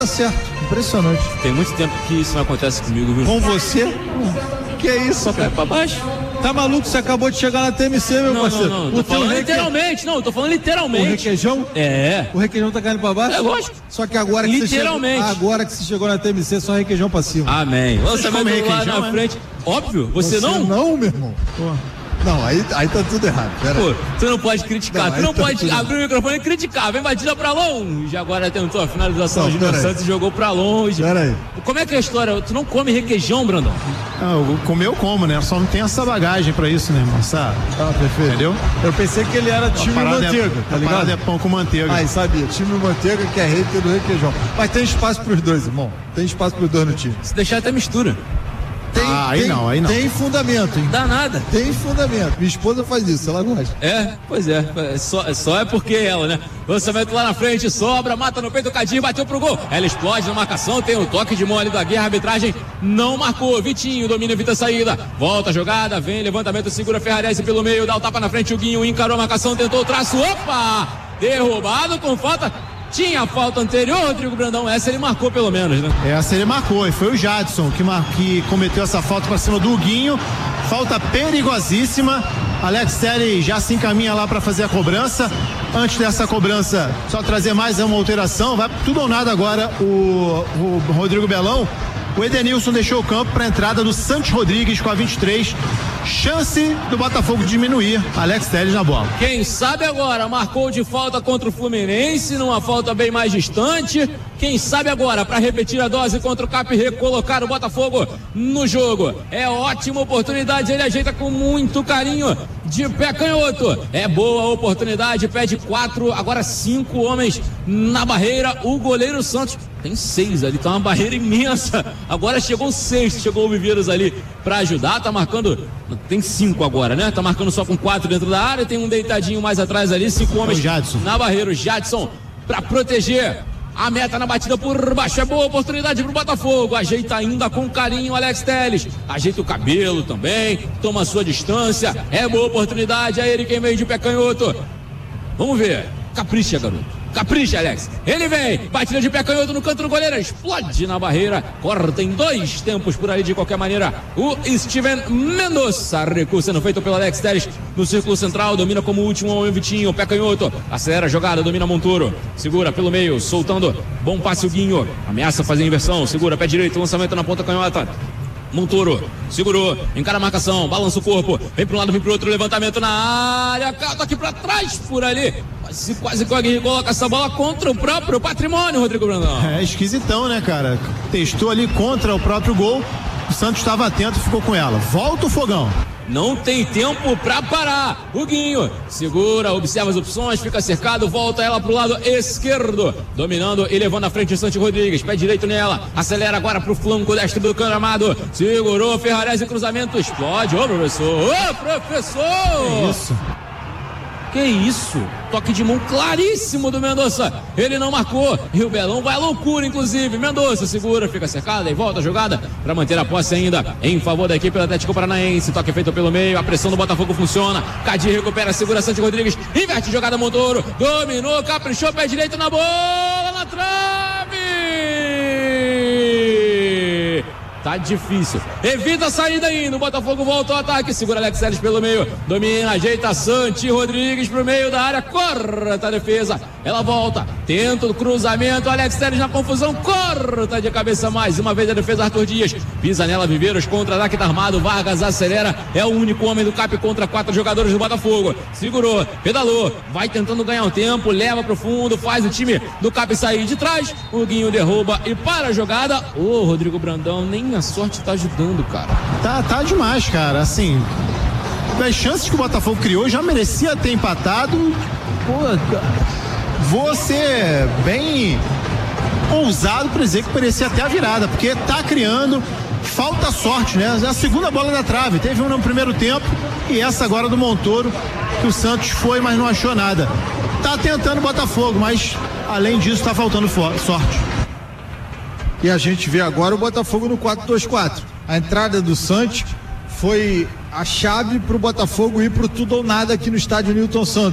Tá certo, impressionante. Tem muito tempo que isso não acontece comigo, viu? Com você? Que é isso, só cara? Pra baixo. Tá maluco? Você acabou de chegar na TMC, meu parceiro. Não, tô falando literalmente, tô falando literalmente. O requeijão? É. O requeijão tá caindo pra baixo? É lógico. Só que agora que literalmente. você chegou na TMC, só requeijão pra cima. Amém. Lançamento lá na frente. Óbvio, você não? Não, meu irmão. Pô. Não, aí tá tudo errado. Pô, tu não pode criticar, tu não pode abrir o microfone e criticar. Vem batida pra longe. Agora tentou a finalização. O Júnior Santos jogou pra longe. Peraí. Como é que é a história? Tu não come requeijão, Brandão? Não, comer eu como, né? Só não tem essa bagagem pra isso, né, irmão? Sabe? Ah, perfeito. Entendeu? Eu pensei que ele era time manteiga, tá ligado? A parada é pão com manteiga. Ai, sabia. Time manteiga que é hater do requeijão. Mas tem espaço pros dois, irmão. Tem espaço pros dois no time. Se deixar até mistura. Aí não. Tem fundamento, hein? Dá nada. Tem fundamento. Minha esposa faz isso, ela gosta. Pois é. Só é porque ela, né? Lançamento lá na frente, sobra, mata no peito o Cadinho, bateu pro gol. Ela explode na marcação, tem o toque de mole da Guerra, a arbitragem não marcou. Vitinho domina, evita a saída. Volta a jogada, vem, levantamento, segura Ferrarese pelo meio, dá o tapa na frente, o Guinho encarou a marcação, tentou o traço. Opa! Derrubado com falta. Tinha a falta anterior, Rodrigo Brandão. Essa ele marcou pelo menos, né? Essa ele marcou, e foi o Jadson que cometeu essa falta pra cima do Huguinho. Falta perigosíssima. Alex Telles já se encaminha lá para fazer a cobrança. Antes dessa cobrança, só trazer mais uma alteração. Vai tudo ou nada agora o Rodrigo Belão. O Edenilson deixou o campo para a entrada do Santos Rodrigues com a 23. Chance do Botafogo diminuir. Alex Telles na bola. Quem sabe agora marcou de falta contra o Fluminense, numa falta bem mais distante. Quem sabe agora para repetir a dose contra o Cap, recolocar o Botafogo no jogo. É ótima oportunidade, ele ajeita com muito carinho de pé canhoto. É boa oportunidade, pede 4, agora 5 homens na barreira. O goleiro Santos tem 6 ali, tá uma barreira imensa. Agora chegou o 6, chegou o Viveiros ali para ajudar, tá marcando, tem 5 agora, né? Tá marcando só com 4 dentro da área, tem um deitadinho mais atrás ali, 5 homens na barreira. O Jadson para proteger. A meta na batida por baixo, é boa oportunidade pro Botafogo, ajeita ainda com carinho o Alex Telles, ajeita o cabelo também, toma a sua distância, é boa oportunidade, é ele quem veio de pé canhoto. Vamos ver, capricha, garoto. Capricha, Alex. Ele vem, batida de pé canhoto no canto do goleiro, explode na barreira, corta em 2 tempos por ali de qualquer maneira. O Steven Mendonça, recurso sendo feito pelo Alex Telles no círculo central, domina como último homem Vitinho, pé canhoto, acelera a jogada, domina Montoro, segura pelo meio, soltando, bom passe o Guinho, ameaça fazer inversão, segura pé direito, lançamento na ponta canhota. Montoro, segurou, encara a marcação, balança o corpo, vem para um lado, vem para o outro, levantamento na área, cata aqui para trás, por ali, quase coloca essa bola contra o próprio patrimônio, Rodrigo Brandão. É esquisitão, né, cara? Testou ali contra o próprio gol, o Santos estava atento e ficou com ela. Volta o fogão. Não tem tempo pra parar. O Guinho segura, observa as opções, fica cercado, volta ela pro lado esquerdo, dominando e levando à frente o Santos Rodrigues, pé direito nela, acelera agora pro flanco destro do gramado, segurou Ferrarese, cruzamento, explode. Ô professor, Que isso? Que isso? Toque de mão claríssimo do Mendonça. Ele não marcou. E o Belão vai à loucura, inclusive. Mendonça segura, fica cercada e volta a jogada para manter a posse ainda em favor da equipe do Atlético Paranaense. Toque feito pelo meio. A pressão do Botafogo funciona. Cadinho recupera, segura Santos Rodrigues. Inverte jogada, Montoro. Dominou, caprichou, pé direito na bola, na trave. Tá difícil. Evita a saída ainda. O Botafogo volta ao ataque. Segura Alex Telles pelo meio. Domina, ajeita Santi Rodrigues pro meio da área. Corta a defesa. Ela volta. Tenta o cruzamento. Alex Telles na confusão. Corta de cabeça mais uma vez a defesa. Arthur Dias. Pisa nela. Viveiros. Contra-ataque tá armado. Vargas acelera. É o único homem do Cap contra 4 jogadores do Botafogo. Segurou. Pedalou. Vai tentando ganhar um tempo. Leva pro fundo. Faz o time do Cap sair de trás. O Guinho derruba e para a jogada. Ô, Rodrigo Brandão, nem a sorte tá ajudando, cara. Tá demais, cara. Assim, das chances que o Botafogo criou, já merecia ter empatado. Pô, vou ser bem ousado para dizer que merecia até a virada, porque tá criando, falta sorte, né? É a segunda bola na trave, teve uma no primeiro tempo e essa agora do Montoro, que o Santos foi, mas não achou nada. Tá tentando o Botafogo, mas além disso tá faltando sorte. E a gente vê agora o Botafogo no 4-2-4. A entrada do Santos foi a chave para o Botafogo ir pro tudo ou nada aqui no estádio Newton Santos.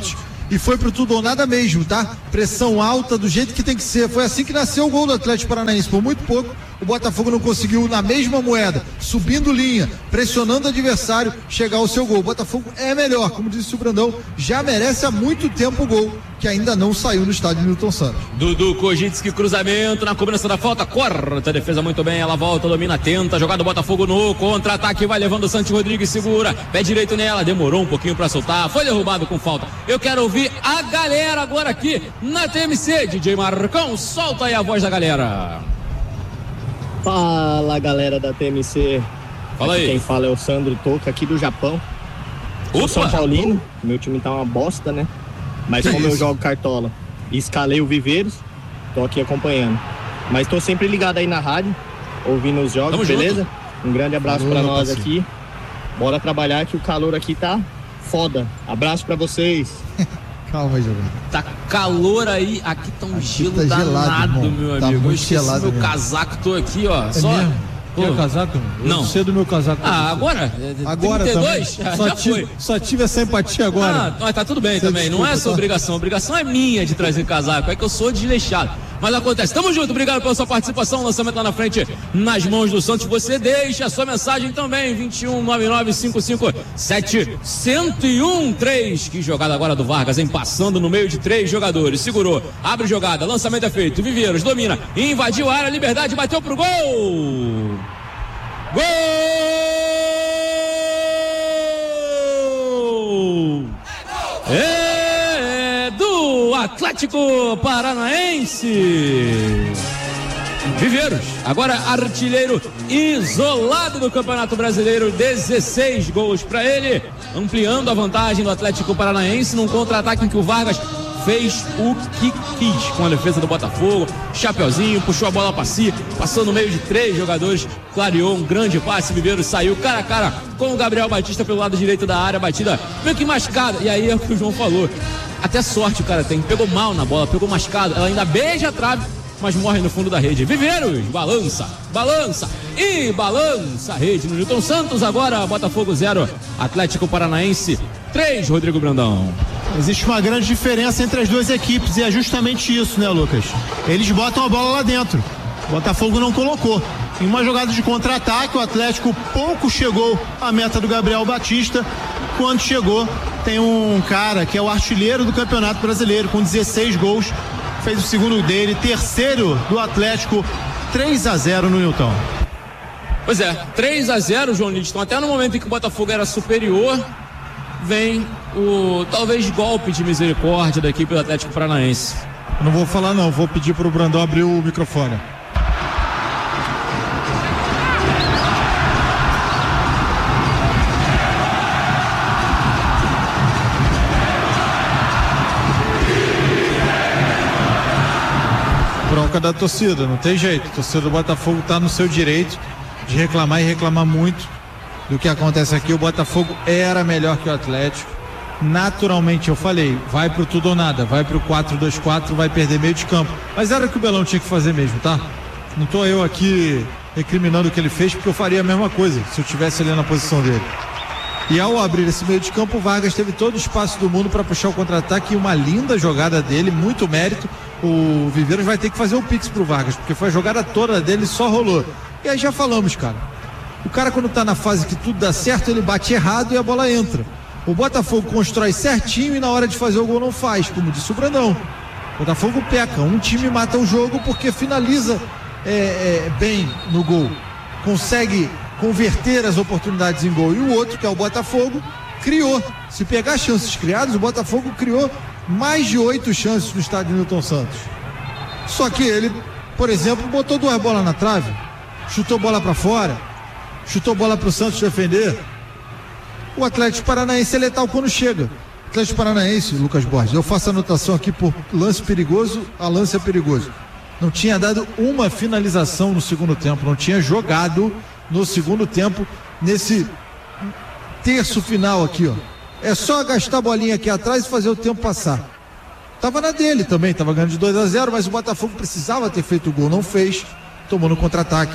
e foi pro tudo ou nada mesmo, tá? Pressão alta do jeito que tem que ser. Foi assim que nasceu o gol do Atlético Paranaense. Por muito pouco, o Botafogo não conseguiu, na mesma moeda, subindo linha, pressionando o adversário, chegar ao seu gol. O Botafogo é melhor, como disse o Brandão, já merece há muito tempo o gol, que ainda não saiu no estádio Newton Santos. Dudu Kojitski, cruzamento na cobrança da falta, corta a defesa muito bem, ela volta, domina, tenta, jogada do Botafogo no contra-ataque, vai levando o Santi Rodrigues, segura, pé direito nela, demorou um pouquinho pra soltar, foi derrubado com falta. Eu quero ouvir a galera agora aqui na TMC, DJ Marcão, solta aí a voz da galera. Fala, galera da TMC. Fala aqui aí. Quem fala é o Sandro Toca, aqui do Japão. Sou São Paulino, meu time tá uma bosta, né? Mas como eu jogo cartola e escalei o Viveiros, tô aqui acompanhando. Mas tô sempre ligado aí na rádio, ouvindo os jogos, beleza? Um grande abraço pra nós aqui. Bora trabalhar que o calor aqui tá foda. Abraço pra vocês. Calma aí, Giovanni. Tá calor aí, aqui tá um gelo tá danado, gelado, meu tá amigo. muito Eu esqueci gelado meu mesmo. casaco, tô aqui, ó. É só. mesmo? Quer casaco? Não. Eu sei do meu casaco. Agora? Agora 32? também. Já foi. Só tive essa empatia agora. Mas tá tudo bem Você também, não é desculpa, sua tá? obrigação. A obrigação é minha de trazer casaco, é que eu sou desleixado. Mas acontece. Tamo junto, obrigado pela sua participação. Lançamento lá na frente, nas mãos do Santos. Você deixa a sua mensagem também. 2199557113. Que jogada agora do Vargas, hein? Passando no meio de 3 jogadores. Segurou, abre jogada, lançamento é feito. Viveiros domina, invadiu a área, Liberdade, bateu pro gol. Gol! É do Atlético Paranaense. Viveiros, agora artilheiro isolado do Campeonato Brasileiro, 16 gols para ele, ampliando a vantagem do Atlético Paranaense num contra-ataque em que o Vargas fez o que quis com a defesa do Botafogo, chapeuzinho, puxou a bola para si, passou no meio de 3 jogadores, clareou um grande passe, Viveiros saiu cara a cara com o Gabriel Batista pelo lado direito da área, batida meio que mascada, e aí é o que o João falou, até sorte o cara tem, pegou mal na bola, pegou mascado, ela ainda beija a trave, mas morre no fundo da rede. Viveiros, balança e balança a rede no Newton Santos. Agora Botafogo 0, Atlético Paranaense 3, Rodrigo Brandão. Existe uma grande diferença entre as duas equipes e é justamente isso, né, Lucas? Eles botam a bola lá dentro. O Botafogo não colocou. Em uma jogada de contra-ataque, o Atlético pouco chegou à meta do Gabriel Batista. Quando chegou, tem um cara que é o artilheiro do Campeonato Brasileiro, com 16 gols. Fez o segundo dele, terceiro do Atlético, 3-0 no Newton. Pois é, 3-0, João Lidstone. Até no momento em que o Botafogo era superior, vem o talvez golpe de misericórdia da equipe do Atlético Paranaense. Não vou falar não, vou pedir pro Brandão abrir o microfone. Bronca da torcida, não tem jeito. A torcida do Botafogo tá no seu direito de reclamar e reclamar muito do que acontece aqui. O Botafogo era melhor que o Atlético. Naturalmente, eu falei, vai pro tudo ou nada, vai pro 4-2-4, vai perder meio de campo. Mas era o que o Belão tinha que fazer mesmo, tá? Não tô eu aqui recriminando o que ele fez, porque eu faria a mesma coisa se eu estivesse ali na posição dele. E ao abrir esse meio de campo, o Vargas teve todo o espaço do mundo para puxar o contra-ataque e uma linda jogada dele, muito mérito. O Viveiros vai ter que fazer um pix pro Vargas, porque foi a jogada toda dele, só rolou. E aí já falamos, cara. O cara, quando tá na fase que tudo dá certo, ele bate errado e a bola entra. O Botafogo constrói certinho e na hora de fazer o gol não faz, como disse o Brandão. O Botafogo peca. Um time mata o jogo porque finaliza bem no gol. Consegue converter as oportunidades em gol. E o outro, que é o Botafogo, criou. Se pegar chances criadas, o Botafogo criou mais de 8 chances no estádio Newton Santos. Só que ele, por exemplo, botou 2 bolas na trave, chutou bola para fora, chutou bola para o Santos defender. O Atlético Paranaense é letal quando chega. Atlético Paranaense, Lucas Borges, eu faço anotação aqui por lance perigoso a lance é perigoso. Não tinha dado uma finalização no segundo tempo, não tinha jogado no segundo tempo, nesse terço final aqui, ó. É só gastar a bolinha aqui atrás e fazer o tempo passar. Tava na dele também, tava ganhando de 2-0, mas o Botafogo precisava ter feito o gol, não fez, tomou no contra-ataque.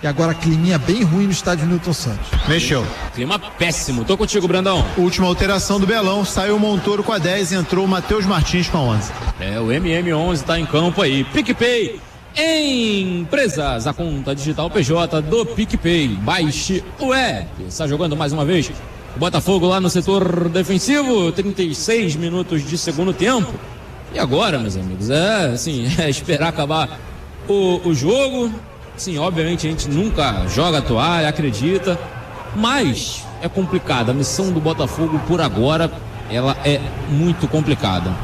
E agora climinha bem ruim no estádio Newton Santos. Mexeu. Clima péssimo. Tô contigo, Brandão. Última alteração do Belão. Saiu o Montoro com a 10 e entrou o Matheus Martins com a 11. O MM11 tá em campo aí. PicPay. Empresas, a conta digital PJ do PicPay. Baixe o app. Está jogando mais uma vez o Botafogo lá no setor defensivo. 36 minutos de segundo tempo. E agora, meus amigos, é esperar acabar o jogo. Sim, obviamente a gente nunca joga a toalha, acredita, mas é complicado. A missão do Botafogo por agora, ela é muito complicada.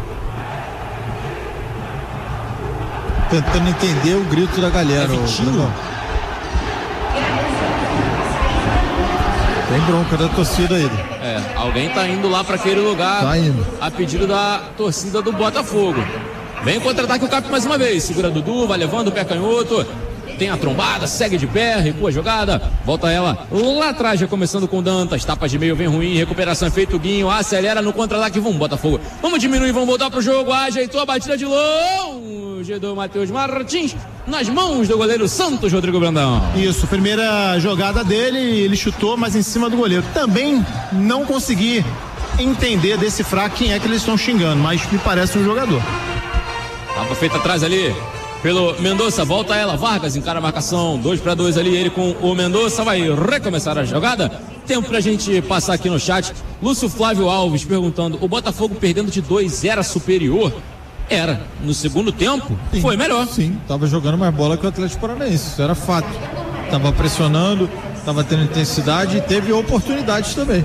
Tentando entender o grito da galera. Tem bronca da torcida aí. Alguém tá indo lá para aquele lugar. Tá indo. A pedido da torcida do Botafogo. Vem contra-ataque o Cap mais uma vez. Segura Dudu, vai levando o pé canhoto. Tem a trombada, segue de pé, recua a jogada, volta ela lá atrás, já começando com Dantas, tapas de meio vem ruim, recuperação é feito, Guinho, acelera no contra-ataque, vamos Botafogo, vamos diminuir, vamos voltar pro jogo, ajeitou a batida de longe do Matheus Martins, nas mãos do goleiro Santos Rodrigo Brandão. Isso, primeira jogada dele, ele chutou, mas em cima do goleiro. Também não consegui entender, decifrar quem é que eles estão xingando, mas me parece um jogador. Tava feita atrás ali pelo Mendonça, volta ela, Vargas encara a marcação, 2-2 ali, ele com o Mendonça, vai recomeçar a jogada. Tempo pra gente passar aqui no chat. Lúcio Flávio Alves perguntando, o Botafogo perdendo de 2 era superior? Era, no segundo tempo, sim, foi melhor. Sim, tava jogando mais bola que o Atlético Paranaense, isso era fato. Tava pressionando, tava tendo intensidade e teve oportunidades também.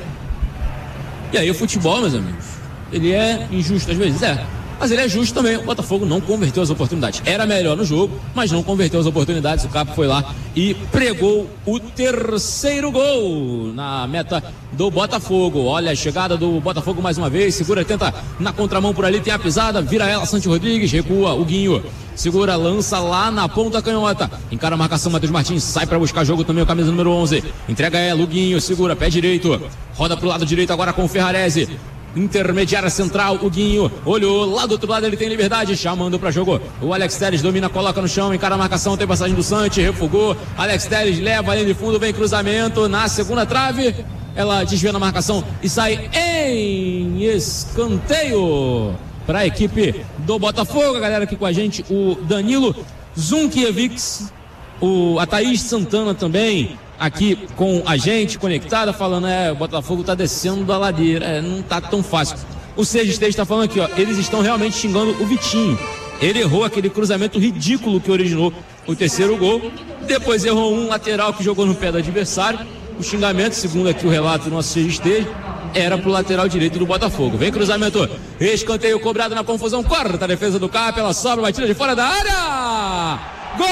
E aí o futebol, meus amigos, ele é injusto às vezes, mas ele é justo também. O Botafogo não converteu as oportunidades. Era melhor no jogo, mas não converteu as oportunidades. O Capo foi lá e pregou o terceiro gol na meta do Botafogo. Olha a chegada do Botafogo mais uma vez. Segura, tenta na contramão por ali, tem a pisada, vira ela, Santos Rodrigues, recua o Guinho. Segura, lança lá na ponta canhota. Encara a marcação, Matheus Martins sai para buscar jogo também, o camisa número 11. Entrega ela, o Guinho, segura, pé direito. Roda pro lado direito agora com o Ferrarese. Intermediária central, o Guinho olhou, lá do outro lado ele tem liberdade, chamando pra jogo, o Alex Telles domina, coloca no chão, encara a marcação, tem passagem do Santos, refugou, Alex Telles leva ali de fundo, vem cruzamento na segunda trave, ela desvia na marcação e sai em escanteio para a equipe do Botafogo. A galera aqui com a gente, o Danilo Zunkiewicz, a Thaís Santana também aqui com a gente, conectada, falando, o Botafogo tá descendo da ladeira, não tá tão fácil. O Sérgio Esteves tá falando aqui, eles estão realmente xingando o Vitinho. Ele errou aquele cruzamento ridículo que originou o terceiro gol, depois errou um lateral que jogou no pé do adversário. O xingamento, segundo aqui o relato do nosso Sérgio Esteves, era pro lateral direito do Botafogo. Vem cruzamento, escanteio cobrado na confusão, corta a defesa do Cap, ela sobra, batida de fora da área, gol!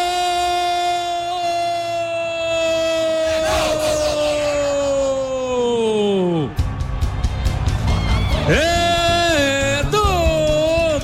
Do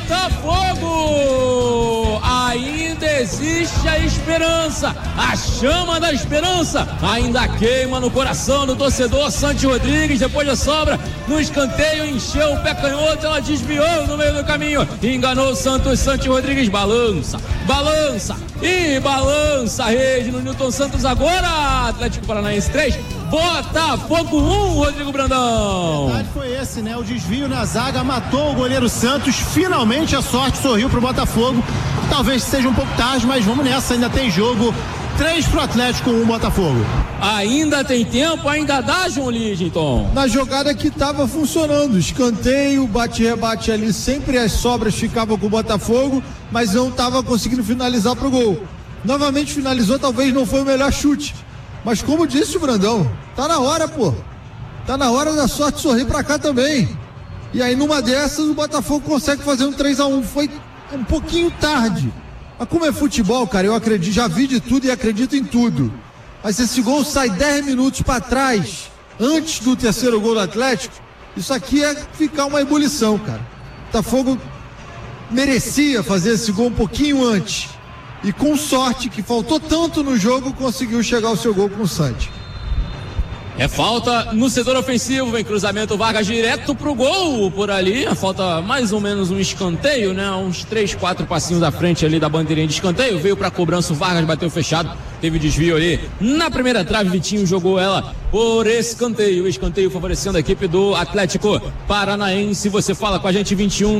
Botafogo, ainda existe a esperança, a chama da esperança ainda queima no coração do torcedor. Santos Rodrigues, depois da sobra no escanteio, encheu o pé canhoto, ela desviou no meio do caminho, enganou o Santos. Santos Rodrigues balança e balança a rede no Newton Santos. Agora Atlético Paranaense 3, Botafogo 1, Rodrigo Brandão. O verdade foi esse, né? O desvio na zaga matou o goleiro Santos. Finalmente a sorte sorriu pro Botafogo. Talvez seja um pouco tarde, mas vamos nessa, ainda tem jogo. 3 pro Atlético, 1 Botafogo. Ainda tem tempo, ainda dá, João Lidington. Na jogada que estava funcionando, escanteio, bate-rebate ali, sempre as sobras ficavam com o Botafogo, mas não estava conseguindo finalizar pro gol. Novamente finalizou, talvez não foi o melhor chute, mas como disse o Brandão, tá na hora, pô. Tá na hora da sorte sorrir pra cá também. E aí numa dessas o Botafogo consegue fazer um 3-1, foi um pouquinho tarde. Mas como é futebol, cara, eu acredito, já vi de tudo e acredito em tudo. Mas se esse gol sai 10 minutos para trás, antes do terceiro gol do Atlético, isso aqui é ficar uma ebulição, cara. O Botafogo merecia fazer esse gol um pouquinho antes. E com sorte, que faltou tanto no jogo, conseguiu chegar ao seu gol com o Santos. É falta no setor ofensivo, vem cruzamento, Vargas direto pro gol por ali, a falta mais ou menos um escanteio, né, uns 3, 4 passinhos da frente ali da bandeirinha de escanteio, veio pra cobrança, o Vargas bateu fechado, teve desvio ali na primeira trave, Vitinho jogou ela por escanteio favorecendo a equipe do Atlético Paranaense. Você fala com a gente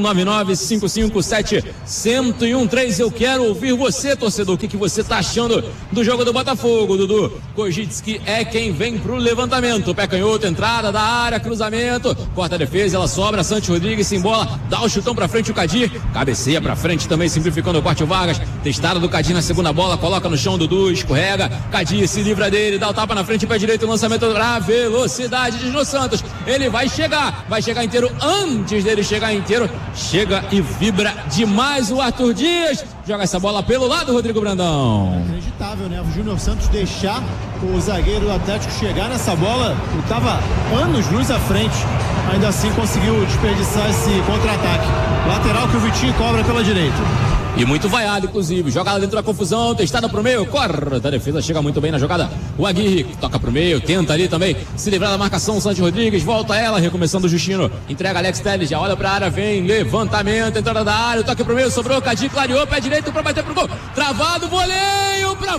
2199-557-1013, eu quero ouvir você, torcedor, o que você tá achando do jogo do Botafogo, Dudu? Kojitski é quem vem pro levantamento, pé canhoto, entrada da área, cruzamento, corta a defesa, ela sobra, Santos Rodrigues se embola, dá o chutão pra frente o Kadir, cabeceia pra frente também, simplificando o corte o Vargas, testada do Kadir na segunda bola, coloca no chão, Dudu, escorrega, Kadir se livra dele, dá o tapa na frente, pé direito, lançamento pra velocidade de Júnior Santos, ele vai chegar inteiro, antes dele chegar inteiro, chega e vibra demais o Arthur Dias, joga essa bola pelo lado, Rodrigo Brandão. Inacreditável, né? O Júnior Santos deixar o zagueiro do Atlético chegar nessa bola, ele estava anos-luz à frente, ainda assim conseguiu desperdiçar esse contra-ataque. Lateral que o Vitinho cobra pela direita. E muito vaiado, inclusive, joga lá dentro da confusão, testada pro meio, corta a defesa, chega muito bem na jogada, o Aguirre toca pro meio, tenta ali também se livrar da marcação, Santos Rodrigues, volta ela, recomeçando o Justino, entrega Alex Telles, já olha pra área, vem, levantamento, entrada da área, toque pro meio, sobrou, Kadir, clareou, pé direito pra bater pro gol, travado, voleio pra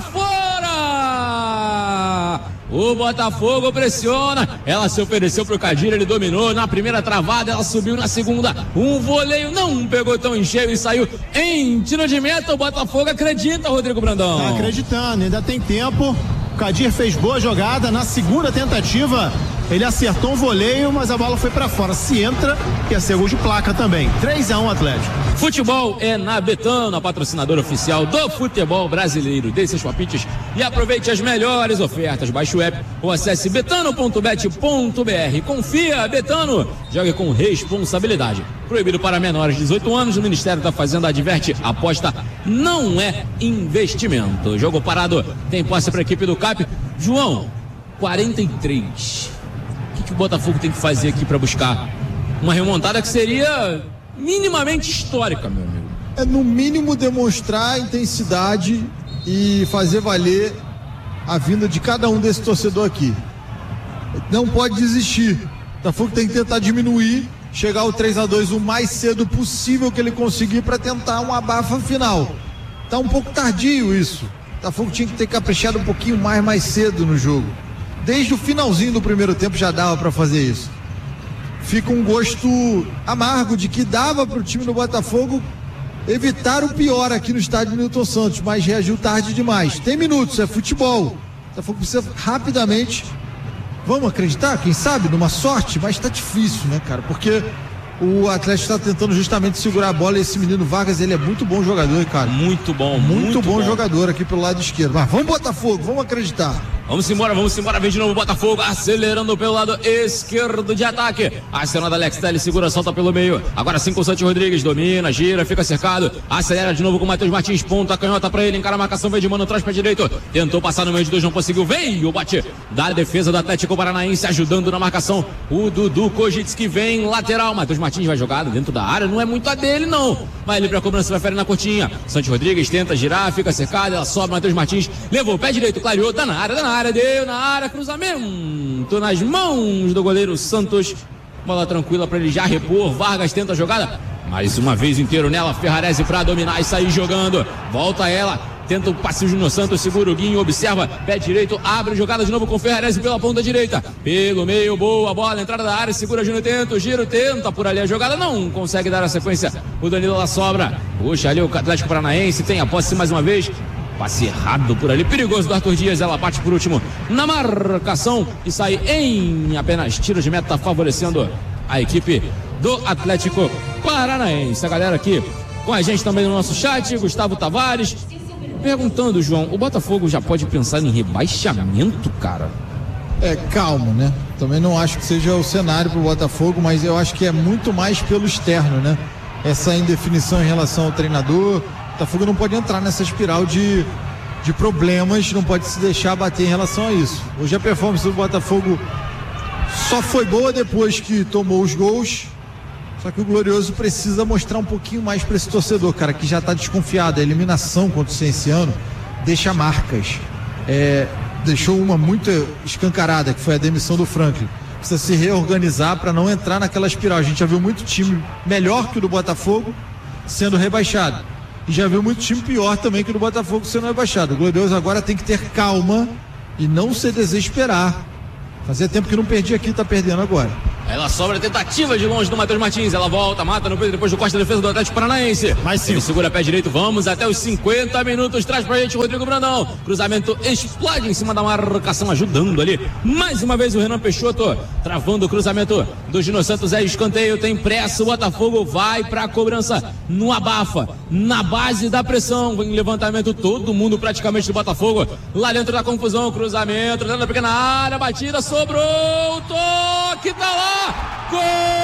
fora! O Botafogo pressiona, ela se ofereceu pro Kadir, ele dominou na primeira travada, ela subiu na segunda, um voleio não pegou tão em cheio e saiu em tiro de meta. O Botafogo acredita, Rodrigo Brandão. Tá acreditando, ainda tem tempo. O Kadir fez boa jogada na segunda tentativa, ele acertou um voleio, mas a bola foi pra fora. Se entra, ia ser gol de placa também. 3-1 Atlético. Futebol é na Betano, a patrocinadora oficial do futebol brasileiro. Dê seus palpites e aproveite as melhores ofertas. Baixe o app ou acesse betano.bet.br. Confia, Betano. Jogue com responsabilidade. Proibido para menores de 18 anos. O Ministério da Fazenda adverte: aposta não é investimento. Jogo parado, tem posse para a equipe do CAP. João, 43. O que o Botafogo tem que fazer aqui para buscar uma remontada que seria minimamente histórica, meu amigo? É no mínimo demonstrar intensidade e fazer valer a vinda de cada um desse torcedor aqui. Não pode desistir. O Botafogo tem que tentar diminuir, chegar ao 3-2 o mais cedo possível que ele conseguir para tentar um abafa final. Tá um pouco tardio isso. O Botafogo tinha que ter caprichado um pouquinho mais cedo no jogo. Desde o finalzinho do primeiro tempo já dava para fazer isso. Fica um gosto amargo de que dava para o time do Botafogo evitar o pior aqui no estádio Newton Santos, mas reagiu tarde demais. Tem minutos, é futebol. O Botafogo precisa rapidamente, vamos acreditar, quem sabe, numa sorte, mas tá difícil, né, cara? Porque o Atlético está tentando justamente segurar a bola e esse menino Vargas, ele é muito bom jogador, cara. Muito bom jogador aqui pelo lado esquerdo. Mas vamos Botafogo, vamos acreditar. Vamos embora, vem de novo o Botafogo, acelerando pelo lado esquerdo de ataque. Acionado Alex Telles, segura, solta pelo meio. Agora sim com o Santos Rodrigues, domina, gira, fica cercado. Acelera de novo com o Matheus Martins, ponta, canhota pra ele, encara a marcação, vem de mano, traz pra direito. Tentou passar no meio de dois, não conseguiu, veio o bate da defesa do Atlético Paranaense, ajudando na marcação. O Dudu Kojitski vem lateral. Matheus Martins vai jogado dentro da área, não é muito a dele não. Vai ali pra cobrança, vai ferir na curtinha. Santos Rodrigues tenta girar, fica cercado, ela sobe, Matheus Martins levou o pé direito, clareou, tá na área, deu na área, cruzamento nas mãos do goleiro Santos, bola tranquila para ele já repor. Vargas tenta a jogada, mais uma vez inteiro nela, Ferrarese para dominar e sair jogando, volta ela, tenta o passe, o Júnior Santos segura o Guinho, observa, pé direito, abre jogada de novo com o Ferrarese pela ponta direita, pelo meio, boa bola, entrada da área, segura Júnior, tenta o giro, tenta por ali a jogada, não consegue dar a sequência, o Danilo lá sobra, puxa ali o Atlético Paranaense, tem a posse mais uma vez. Passe errado por ali, perigoso do Arthur Dias, ela bate por último na marcação e sai em apenas tiro de meta, favorecendo a equipe do Atlético Paranaense. A galera aqui com a gente também no nosso chat, Gustavo Tavares, perguntando, João, o Botafogo já pode pensar em rebaixamento, cara? Calmo, né? Também não acho que seja o cenário pro Botafogo, mas eu acho que é muito mais pelo externo, né? Essa indefinição em relação ao treinador. O Botafogo não pode entrar nessa espiral de problemas, não pode se deixar bater em relação a isso. Hoje a performance do Botafogo só foi boa depois que tomou os gols, só que o Glorioso precisa mostrar um pouquinho mais para esse torcedor, cara, que já está desconfiado. A eliminação contra o Cienciano deixa marcas. deixou uma muito escancarada, que foi a demissão do Franklin. Precisa se reorganizar para não entrar naquela espiral. A gente já viu muito time melhor que o do Botafogo sendo rebaixado. E já viu muito time pior também que o do Botafogo sendo rebaixado. O Glorioso agora tem que ter calma e não se desesperar. Fazia tempo que não perdia aqui, tá perdendo agora. Ela sobra a tentativa de longe do Matheus Martins. Ela volta, mata no peito, depois do corte da defesa do Atlético Paranaense. Ele segura pé direito, vamos até os 50 minutos. Traz pra gente o Rodrigo Brandão. Cruzamento explode em cima da marcação, ajudando ali. Mais uma vez o Renan Peixoto, travando o cruzamento do Gino Santos. É escanteio, tem pressa. O Botafogo vai pra cobrança no abafa, na base da pressão. Em levantamento, todo mundo praticamente do Botafogo. Lá dentro da confusão, cruzamento, dentro da pequena área, batida, sobrou o toque, tá lá. Gol!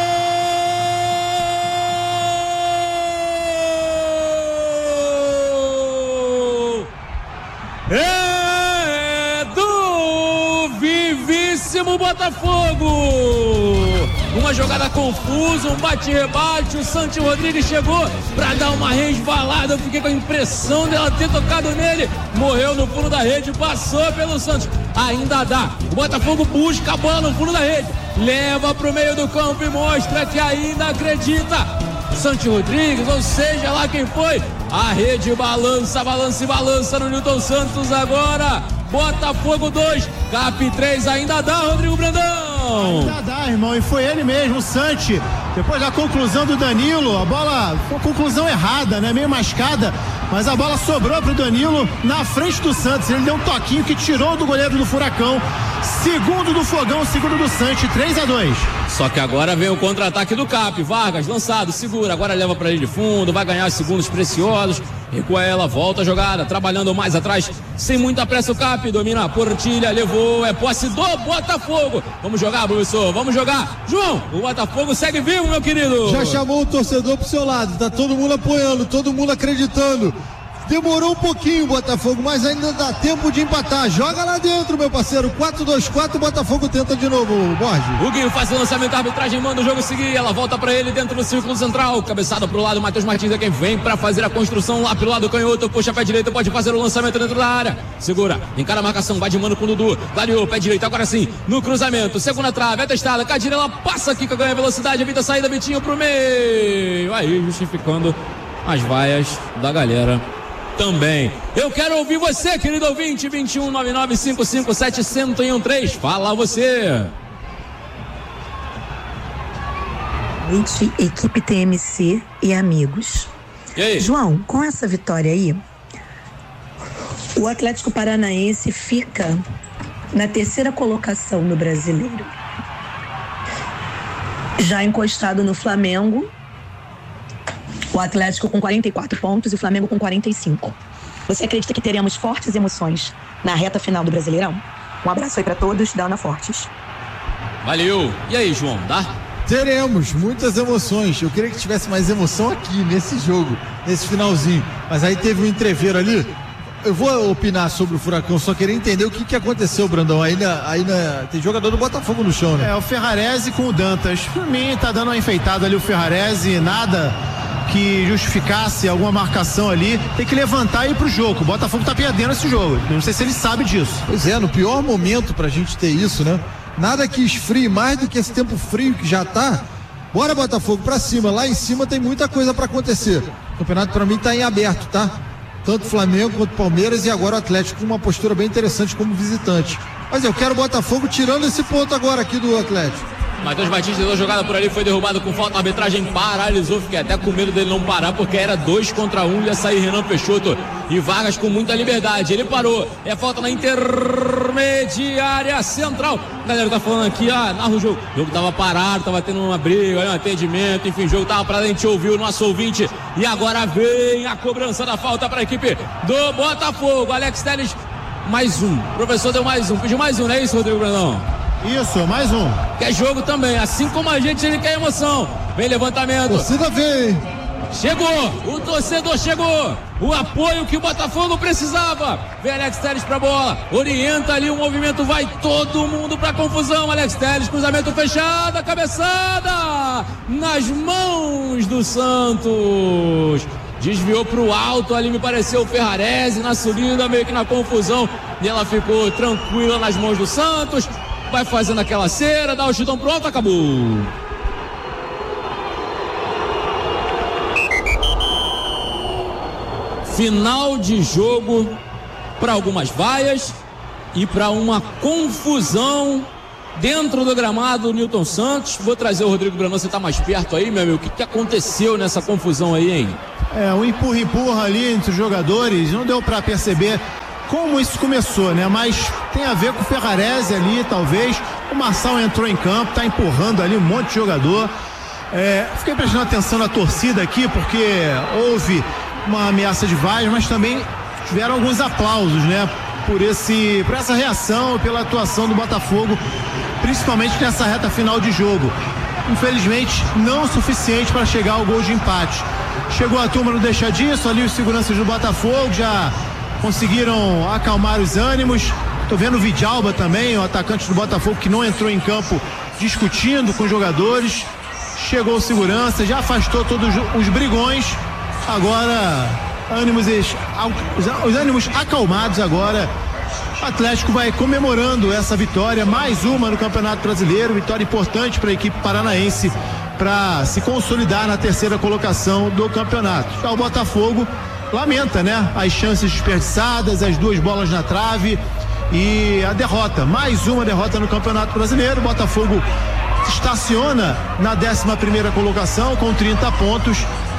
É do vivíssimo Botafogo! Uma jogada confusa, um bate-rebate, o Santi Rodrigues chegou pra dar uma resvalada, eu fiquei com a impressão dela ter tocado nele, morreu no fundo da rede, passou pelo Santos, ainda dá, o Botafogo busca a bola no fundo da rede, leva pro meio do campo e mostra que ainda acredita. Santi Rodrigues, ou seja lá quem foi, a rede balança, balança e balança no Newton Santos agora. Botafogo 2, Cap 3, ainda dá, Rodrigo Brandão. Ainda dá, irmão, e foi ele mesmo, o Santi. Depois da conclusão do Danilo, a bola foi uma conclusão errada, né? Meio mascada, mas a bola sobrou pro Danilo na frente do Santos. Ele deu um toquinho que tirou do goleiro do Furacão. Segundo do Fogão, segundo do Santi, 3-2. Só que agora vem o contra-ataque do Cap. Vargas, lançado, segura, agora leva pra linha de fundo, vai ganhar segundos preciosos. Recua ela, volta a jogada, trabalhando mais atrás, sem muita pressa o Cap, domina a Portilha, levou, é posse do Botafogo. Vamos jogar, professor, vamos jogar. João, o Botafogo segue vivo, meu querido. Já chamou o torcedor pro seu lado, tá todo mundo apoiando, todo mundo acreditando. Demorou um pouquinho o Botafogo, mas ainda dá tempo de empatar. Joga lá dentro, meu parceiro. 4-2-4, o Botafogo tenta de novo, Borges. O Guinho faz o lançamento, a arbitragem manda o jogo seguir. Ela volta pra ele dentro do círculo central. Cabeçada pro lado, Matheus Martins é quem vem pra fazer a construção lá pelo lado canhoto. Puxa pé direito, pode fazer o lançamento dentro da área. Segura, encara a marcação, vai de mano com o Dudu. Clareou, pé direito, agora sim, no cruzamento. Segunda trave, é testada. Cadira, ela passa aqui, ganha velocidade, evita a saída, Vitinho pro meio. Aí, justificando as vaias da galera também. Eu quero ouvir você, querido ouvinte, 2199557113. Fala você. Noite, equipe TMC e amigos. E aí? João, com essa vitória aí, o Atlético Paranaense fica na terceira colocação no Brasileiro. Já encostado no Flamengo, o Atlético com 44 pontos e o Flamengo com 45. Você acredita que teremos fortes emoções na reta final do Brasileirão? Um abraço aí pra todos, Dana Fortes. Valeu. E aí, João, dá? Teremos muitas emoções. Eu queria que tivesse mais emoção aqui, nesse jogo, nesse finalzinho. Mas aí teve um entreveiro ali. Eu vou opinar sobre o Furacão, só queria entender o que aconteceu, Brandão. Ainda tem jogador do Botafogo no chão, né? É, o Ferrarese com o Dantas. Pra mim, tá dando uma enfeitada ali o Ferrarese, nada que justificasse alguma marcação ali, tem que levantar e ir pro jogo. O Botafogo tá perdendo esse jogo. Não sei se ele sabe disso. Pois é, no pior momento pra gente ter isso, né? Nada que esfrie mais do que esse tempo frio que já tá. Bora, Botafogo, pra cima. Lá em cima tem muita coisa pra acontecer. O campeonato pra mim tá em aberto, tá? Tanto Flamengo quanto Palmeiras e agora o Atlético com uma postura bem interessante como visitante. Mas eu quero o Botafogo tirando esse ponto agora aqui do Atlético. Matheus Martins tentou jogada por ali, foi derrubado com falta, a arbitragem paralisou, fiquei até com medo dele não parar, porque era 2 contra 1, ia sair Renan Peixoto e Vargas com muita liberdade, ele parou, é falta na intermediária central, a galera tá falando aqui, narra o jogo tava parado, tava tendo uma briga, um atendimento, enfim, o jogo tava pra gente ouvir o nosso ouvinte, e agora vem a cobrança da falta pra equipe do Botafogo, Alex Telles, mais um, o professor deu mais um, pediu mais um, não é isso, Rodrigo Brandão? Isso, mais um. Quer jogo também, assim como a gente, ele quer emoção. Vem levantamento. Torcida vem. Chegou, o torcedor chegou. O apoio que o Botafogo precisava. Vem Alex Telles pra bola. Orienta ali o movimento, vai todo mundo pra confusão. Alex Telles, cruzamento fechado, a cabeçada nas mãos do Santos. Desviou pro alto, ali me pareceu o Ferrarese na subida, meio que na confusão. E ela ficou tranquila nas mãos do Santos. Vai fazendo aquela cera, dá o chutão pro alto, acabou. Final de jogo para algumas vaias e para uma confusão dentro do gramado, Nilton Santos. Vou trazer o Rodrigo Brandão, você tá mais perto aí, meu amigo. O que aconteceu nessa confusão aí, hein? Um empurra-empurra ali entre os jogadores, não deu para perceber como isso começou, né? Mas tem a ver com o Ferrarese ali, talvez. O Marçal entrou em campo, tá empurrando ali um monte de jogador. Fiquei prestando atenção na torcida aqui, porque houve uma ameaça de vaias, mas também tiveram alguns aplausos, né? Por essa reação e pela atuação do Botafogo, principalmente nessa reta final de jogo. Infelizmente, não o suficiente para chegar ao gol de empate. Chegou a turma, não deixa disso, ali os seguranças do Botafogo já conseguiram acalmar os ânimos. Tô vendo o Vidalba também, o atacante do Botafogo, que não entrou em campo, discutindo com os jogadores. Chegou o segurança, já afastou todos os brigões. Agora, os ânimos acalmados agora. O Atlético vai comemorando essa vitória, mais uma no Campeonato Brasileiro, vitória importante para a equipe paranaense para se consolidar na terceira colocação do campeonato. Já o Botafogo lamenta, né? As chances desperdiçadas, as 2 bolas na trave e a derrota, mais uma derrota no Campeonato Brasileiro. O Botafogo estaciona na 11ª colocação com 30 pontos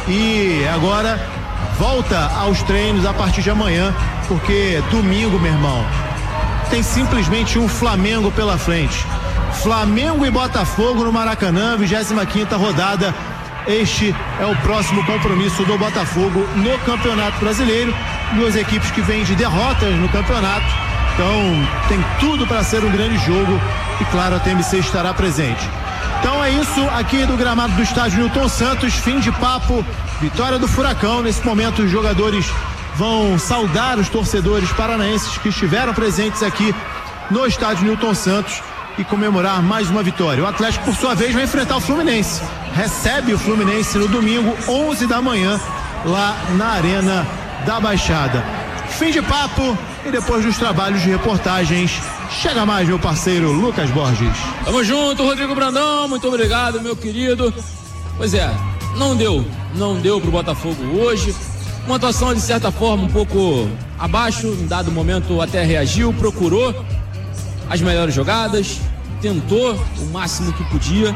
e agora volta aos treinos a partir de amanhã, porque domingo, meu irmão, tem simplesmente um Flamengo pela frente. Flamengo e Botafogo no Maracanã, 25ª rodada. Este é o próximo compromisso do Botafogo no Campeonato Brasileiro. 2 equipes que vêm de derrotas no campeonato, então tem tudo para ser um grande jogo e claro, a TMC estará presente. Então é isso aqui do gramado do estádio Nilton Santos, fim de papo, vitória do Furacão. Nesse momento os jogadores vão saudar os torcedores paranaenses que estiveram presentes aqui no estádio Nilton Santos e comemorar mais uma vitória. O Atlético, por sua vez, vai enfrentar o Fluminense. Recebe o Fluminense no domingo, 11 da manhã, lá na Arena da Baixada. Fim de papo e depois dos trabalhos de reportagens, chega mais meu parceiro Lucas Borges. Tamo junto, Rodrigo Brandão, muito obrigado, meu querido. Pois é, não deu pro Botafogo hoje. Uma atuação de certa forma um pouco abaixo, em dado momento até reagiu, procurou as melhores jogadas, tentou o máximo que podia,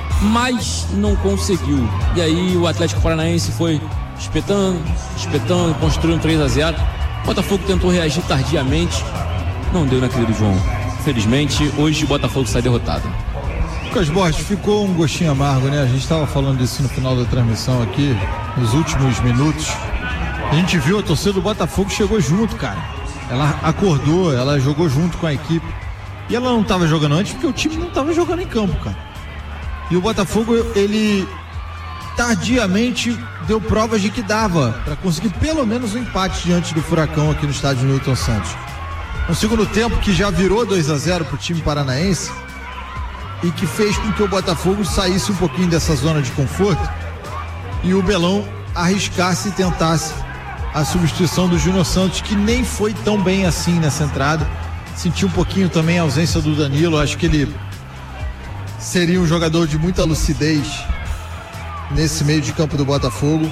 mas não conseguiu. E aí o Atlético Paranaense foi espetando, construindo 3-0. O Botafogo tentou reagir tardiamente, não deu, né, querido João? Infelizmente, hoje o Botafogo sai derrotado. Lucas Borges, ficou um gostinho amargo, né? A gente estava falando disso no final da transmissão aqui, nos últimos minutos. A gente viu a torcida do Botafogo chegou junto, cara. Ela acordou, ela jogou junto com a equipe. E ela não estava jogando antes porque o time não estava jogando em campo, cara. E o Botafogo, ele tardiamente deu provas de que dava para conseguir pelo menos um empate diante do Furacão aqui no estádio Nilton Santos. No segundo tempo, que já virou 2-0 pro time paranaense e que fez com que o Botafogo saísse um pouquinho dessa zona de conforto e o Belão arriscasse e tentasse a substituição do Júnior Santos, que nem foi tão bem assim nessa entrada. Senti um pouquinho também a ausência do Danilo. Acho que ele seria um jogador de muita lucidez nesse meio de campo do Botafogo.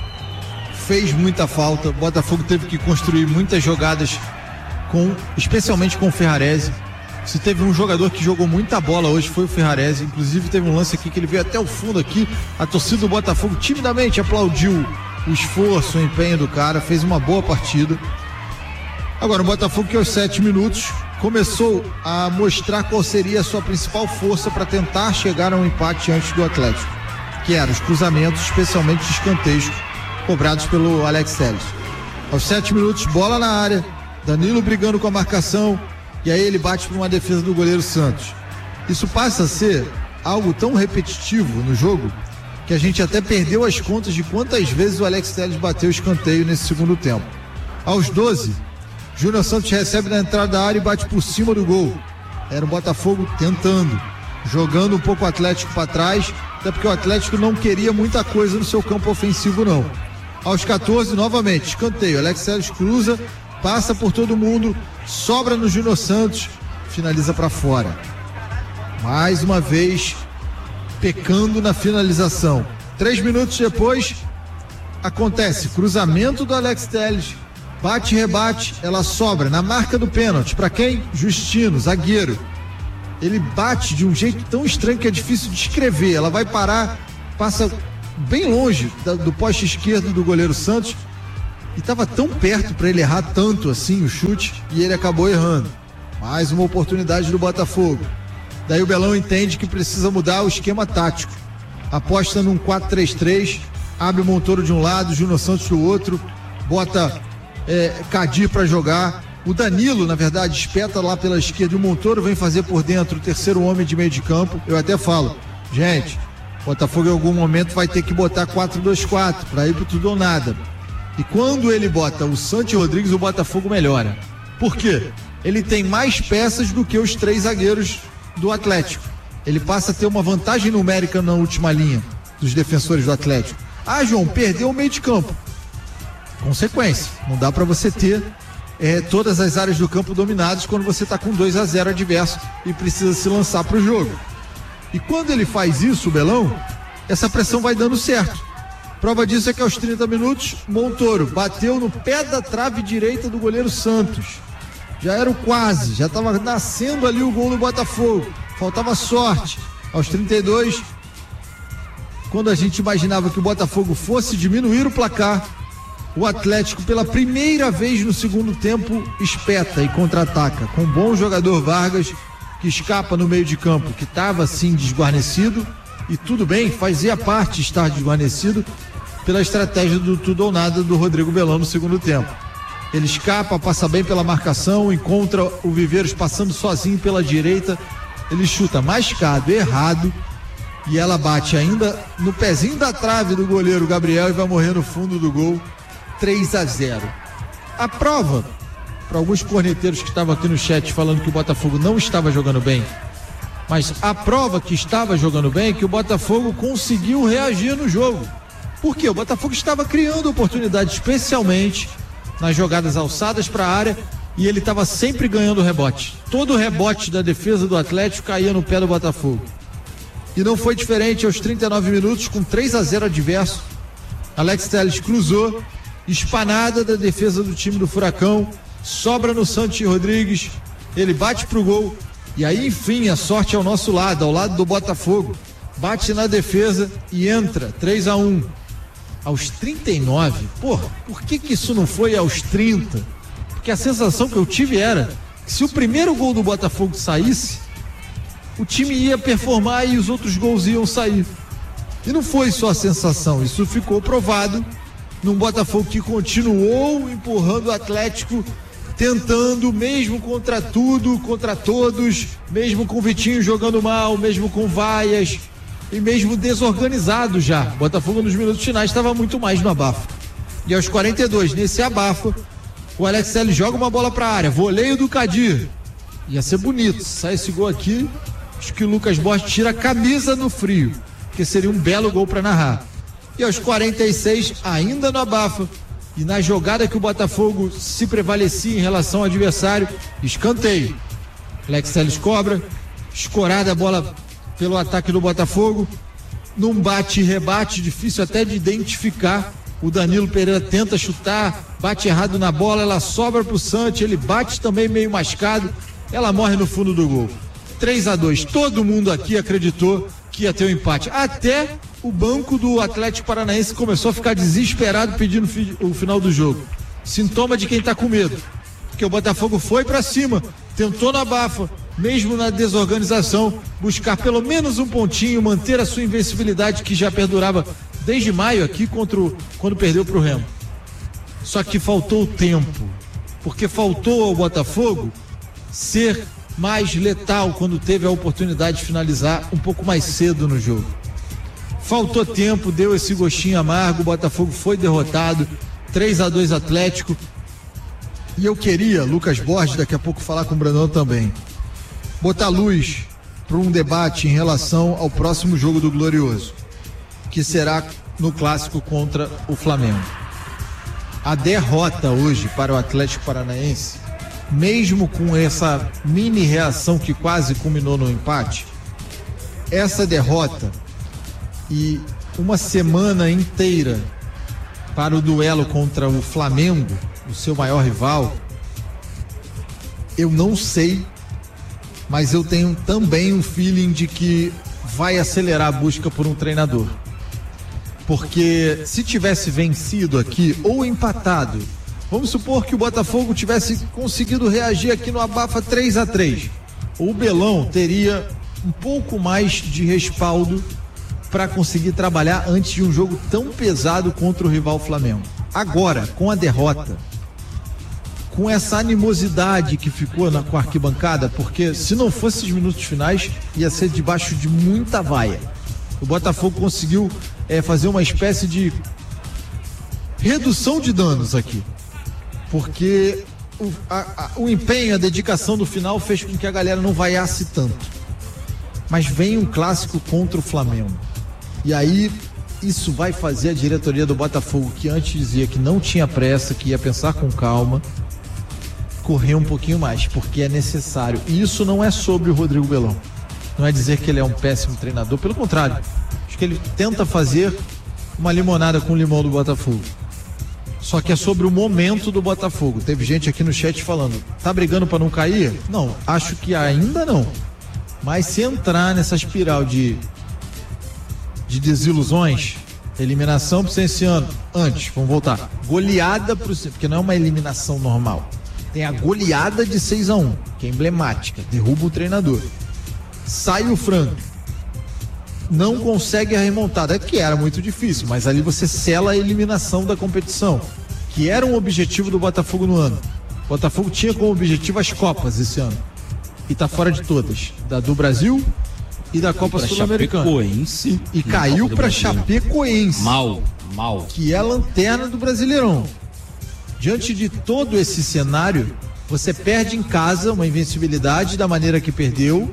Fez muita falta. O Botafogo teve que construir muitas jogadas, especialmente com o Ferrarese. Se teve um jogador que jogou muita bola hoje, foi o Ferrarese. Inclusive teve um lance aqui que ele veio até o fundo aqui. A torcida do Botafogo timidamente aplaudiu o esforço, o empenho do cara. Fez uma boa partida. Agora o Botafogo, que aos 7 minutos começou a mostrar qual seria a sua principal força para tentar chegar a um empate antes do Atlético, que eram os cruzamentos, especialmente os escanteios cobrados pelo Alex Telles. Aos 7 minutos, bola na área, Danilo brigando com a marcação, e aí ele bate para uma defesa do goleiro Santos. Isso passa a ser algo tão repetitivo no jogo que a gente até perdeu as contas de quantas vezes o Alex Telles bateu o escanteio nesse segundo tempo. Aos 12, Júnior Santos recebe na entrada da área e bate por cima do gol. Era o Botafogo tentando, jogando um pouco o Atlético para trás, até porque o Atlético não queria muita coisa no seu campo ofensivo, não. Aos 14, novamente, escanteio. Alex Telles cruza, passa por todo mundo, sobra no Júnior Santos, finaliza para fora. Mais uma vez, pecando na finalização. 3 minutos depois, acontece cruzamento do Alex Telles, bate e rebate, ela sobra na marca do pênalti. Para quem? Justino, zagueiro. Ele bate de um jeito tão estranho que é difícil de descrever. Ela vai parar, passa bem longe do poste esquerdo do goleiro Santos, e estava tão perto para ele errar tanto assim o chute, e ele acabou errando. Mais uma oportunidade do Botafogo. Daí o Belão entende que precisa mudar o esquema tático. Aposta num 4-3-3, abre o Montoro de um lado, Júnior Santos do outro, bota Kadir para jogar. O Danilo, na verdade, espeta lá pela esquerda, e o Montoro vem fazer por dentro o terceiro homem de meio de campo. Eu até falo, gente, Botafogo em algum momento vai ter que botar 4-2-4 para ir pro tudo ou nada. E quando ele bota o Santi Rodrigues, o Botafogo melhora. Por quê? Ele tem mais peças do que os 3 zagueiros do Atlético. Ele passa a ter uma vantagem numérica na última linha dos defensores do Atlético. Ah, João, perdeu o meio de campo. Consequência, não dá para você ter todas as áreas do campo dominadas quando você está com 2-0 adverso e precisa se lançar para o jogo. E quando ele faz isso, o Belão, essa pressão vai dando certo. Prova disso é que aos 30 minutos, Montoro bateu no pé da trave direita do goleiro Santos. Já era o quase, já estava nascendo ali o gol do Botafogo. Faltava sorte. Aos 32, quando a gente imaginava que o Botafogo fosse diminuir o placar, o Atlético, pela primeira vez no segundo tempo, espeta e contra-ataca, com o bom jogador Vargas, que escapa no meio de campo, que estava assim desguarnecido, e tudo bem, fazia parte estar desguarnecido pela estratégia do tudo ou nada do Rodrigo Belão no segundo tempo. Ele escapa, passa bem pela marcação, encontra o Viveiros passando sozinho pela direita, ele chuta mascado, errado, e ela bate ainda no pezinho da trave do goleiro Gabriel e vai morrer no fundo do gol. 3-0. A prova, para alguns corneteiros que estavam aqui no chat falando que o Botafogo não estava jogando bem, mas a prova que estava jogando bem é que o Botafogo conseguiu reagir no jogo. Por quê? O Botafogo estava criando oportunidades, especialmente nas jogadas alçadas para a área, e ele estava sempre ganhando rebote. Todo rebote da defesa do Atlético caía no pé do Botafogo. E não foi diferente aos 39 minutos, com 3-0 adverso. Alex Telles cruzou, espanada da defesa do time do Furacão, sobra no Santi Rodrigues, ele bate pro gol, e aí enfim a sorte é ao nosso lado, ao lado do Botafogo, bate na defesa e entra, 3-1. Aos 39, porra, por que isso não foi aos 30? Porque a sensação que eu tive era que se o primeiro gol do Botafogo saísse, o time ia performar e os outros gols iam sair. E não foi só a sensação, isso ficou provado num Botafogo que continuou empurrando o Atlético, tentando, mesmo contra tudo, contra todos, mesmo com o Vitinho jogando mal, mesmo com vaias e mesmo desorganizado já. O Botafogo nos minutos finais estava muito mais no abafa. E aos 42, nesse abafa, o Alex Telles joga uma bola para a área, voleio do Kadir. Ia ser bonito, sai esse gol aqui, acho que o Lucas Borges tira a camisa no frio, porque seria um belo gol para narrar. E aos 46, ainda no abafa, e na jogada que o Botafogo se prevalecia em relação ao adversário, escanteio. Alex Telles cobra, escorada a bola pelo ataque do Botafogo, num bate e rebate, difícil até de identificar. O Danilo Pereira tenta chutar, bate errado na bola, ela sobra pro Santi, ele bate também meio mascado, ela morre no fundo do gol. 3-2, todo mundo aqui acreditou que ia ter um empate, até o banco do Atlético Paranaense começou a ficar desesperado pedindo o final do jogo. Sintoma de quem tá com medo, porque o Botafogo foi para cima, tentou na abafa, mesmo na desorganização, buscar pelo menos um pontinho, manter a sua invencibilidade que já perdurava desde maio aqui quando perdeu pro Remo. Só que faltou o tempo, porque faltou ao Botafogo ser mais letal quando teve a oportunidade de finalizar um pouco mais cedo no jogo. Faltou tempo, deu esse gostinho amargo, o Botafogo foi derrotado, 3-2 Atlético. E eu queria, Lucas Borges, daqui a pouco falar com o Brandão também, botar luz para um debate em relação ao próximo jogo do Glorioso, que será no clássico contra o Flamengo. a derrota hoje para o Atlético Paranaense, mesmo com essa mini reação que quase culminou no empate, essa derrota e uma semana inteira para o duelo contra o Flamengo, o seu maior rival, eu não sei, mas eu tenho também um feeling de que vai acelerar a busca por um treinador. Porque se tivesse vencido aqui ou empatado, vamos supor que o Botafogo tivesse conseguido reagir aqui no abafa 3-3, o Belão teria um pouco mais de respaldo para conseguir trabalhar antes de um jogo tão pesado contra o rival Flamengo. Agora, com a derrota, com essa animosidade que ficou com a arquibancada, porque se não fosse os minutos finais, ia ser debaixo de muita vaia. O Botafogo conseguiu fazer uma espécie de redução de danos aqui, porque o empenho, a dedicação do final fez com que a galera não vaiasse tanto. Mas vem um clássico contra o Flamengo, e aí isso vai fazer a diretoria do Botafogo, que antes dizia que não tinha pressa, que ia pensar com calma, correr um pouquinho mais, porque é necessário. E isso não é sobre o Rodrigo Belão, não é dizer que ele é um péssimo treinador, pelo contrário, acho que ele tenta fazer uma limonada com o limão do Botafogo, só que é sobre o momento do Botafogo. Teve gente aqui no chat falando, tá brigando para não cair? Não, acho que ainda não, mas se entrar nessa espiral de desilusões, eliminação pro esse ano, antes, vamos voltar, goleada pro, porque não é uma eliminação normal, tem a goleada de 6-1, que é emblemática, derruba o treinador, sai o Franco, não consegue a remontada, que era muito difícil, mas ali você sela a eliminação da competição, que era um objetivo do Botafogo no ano. O Botafogo tinha como objetivo as Copas esse ano, e tá fora de todas, da do Brasil e da Copa Sul-Americana. E caiu para Chapecoense. Mal. Que é a lanterna do Brasileirão. Diante de todo esse cenário, você perde em casa uma invencibilidade da maneira que perdeu,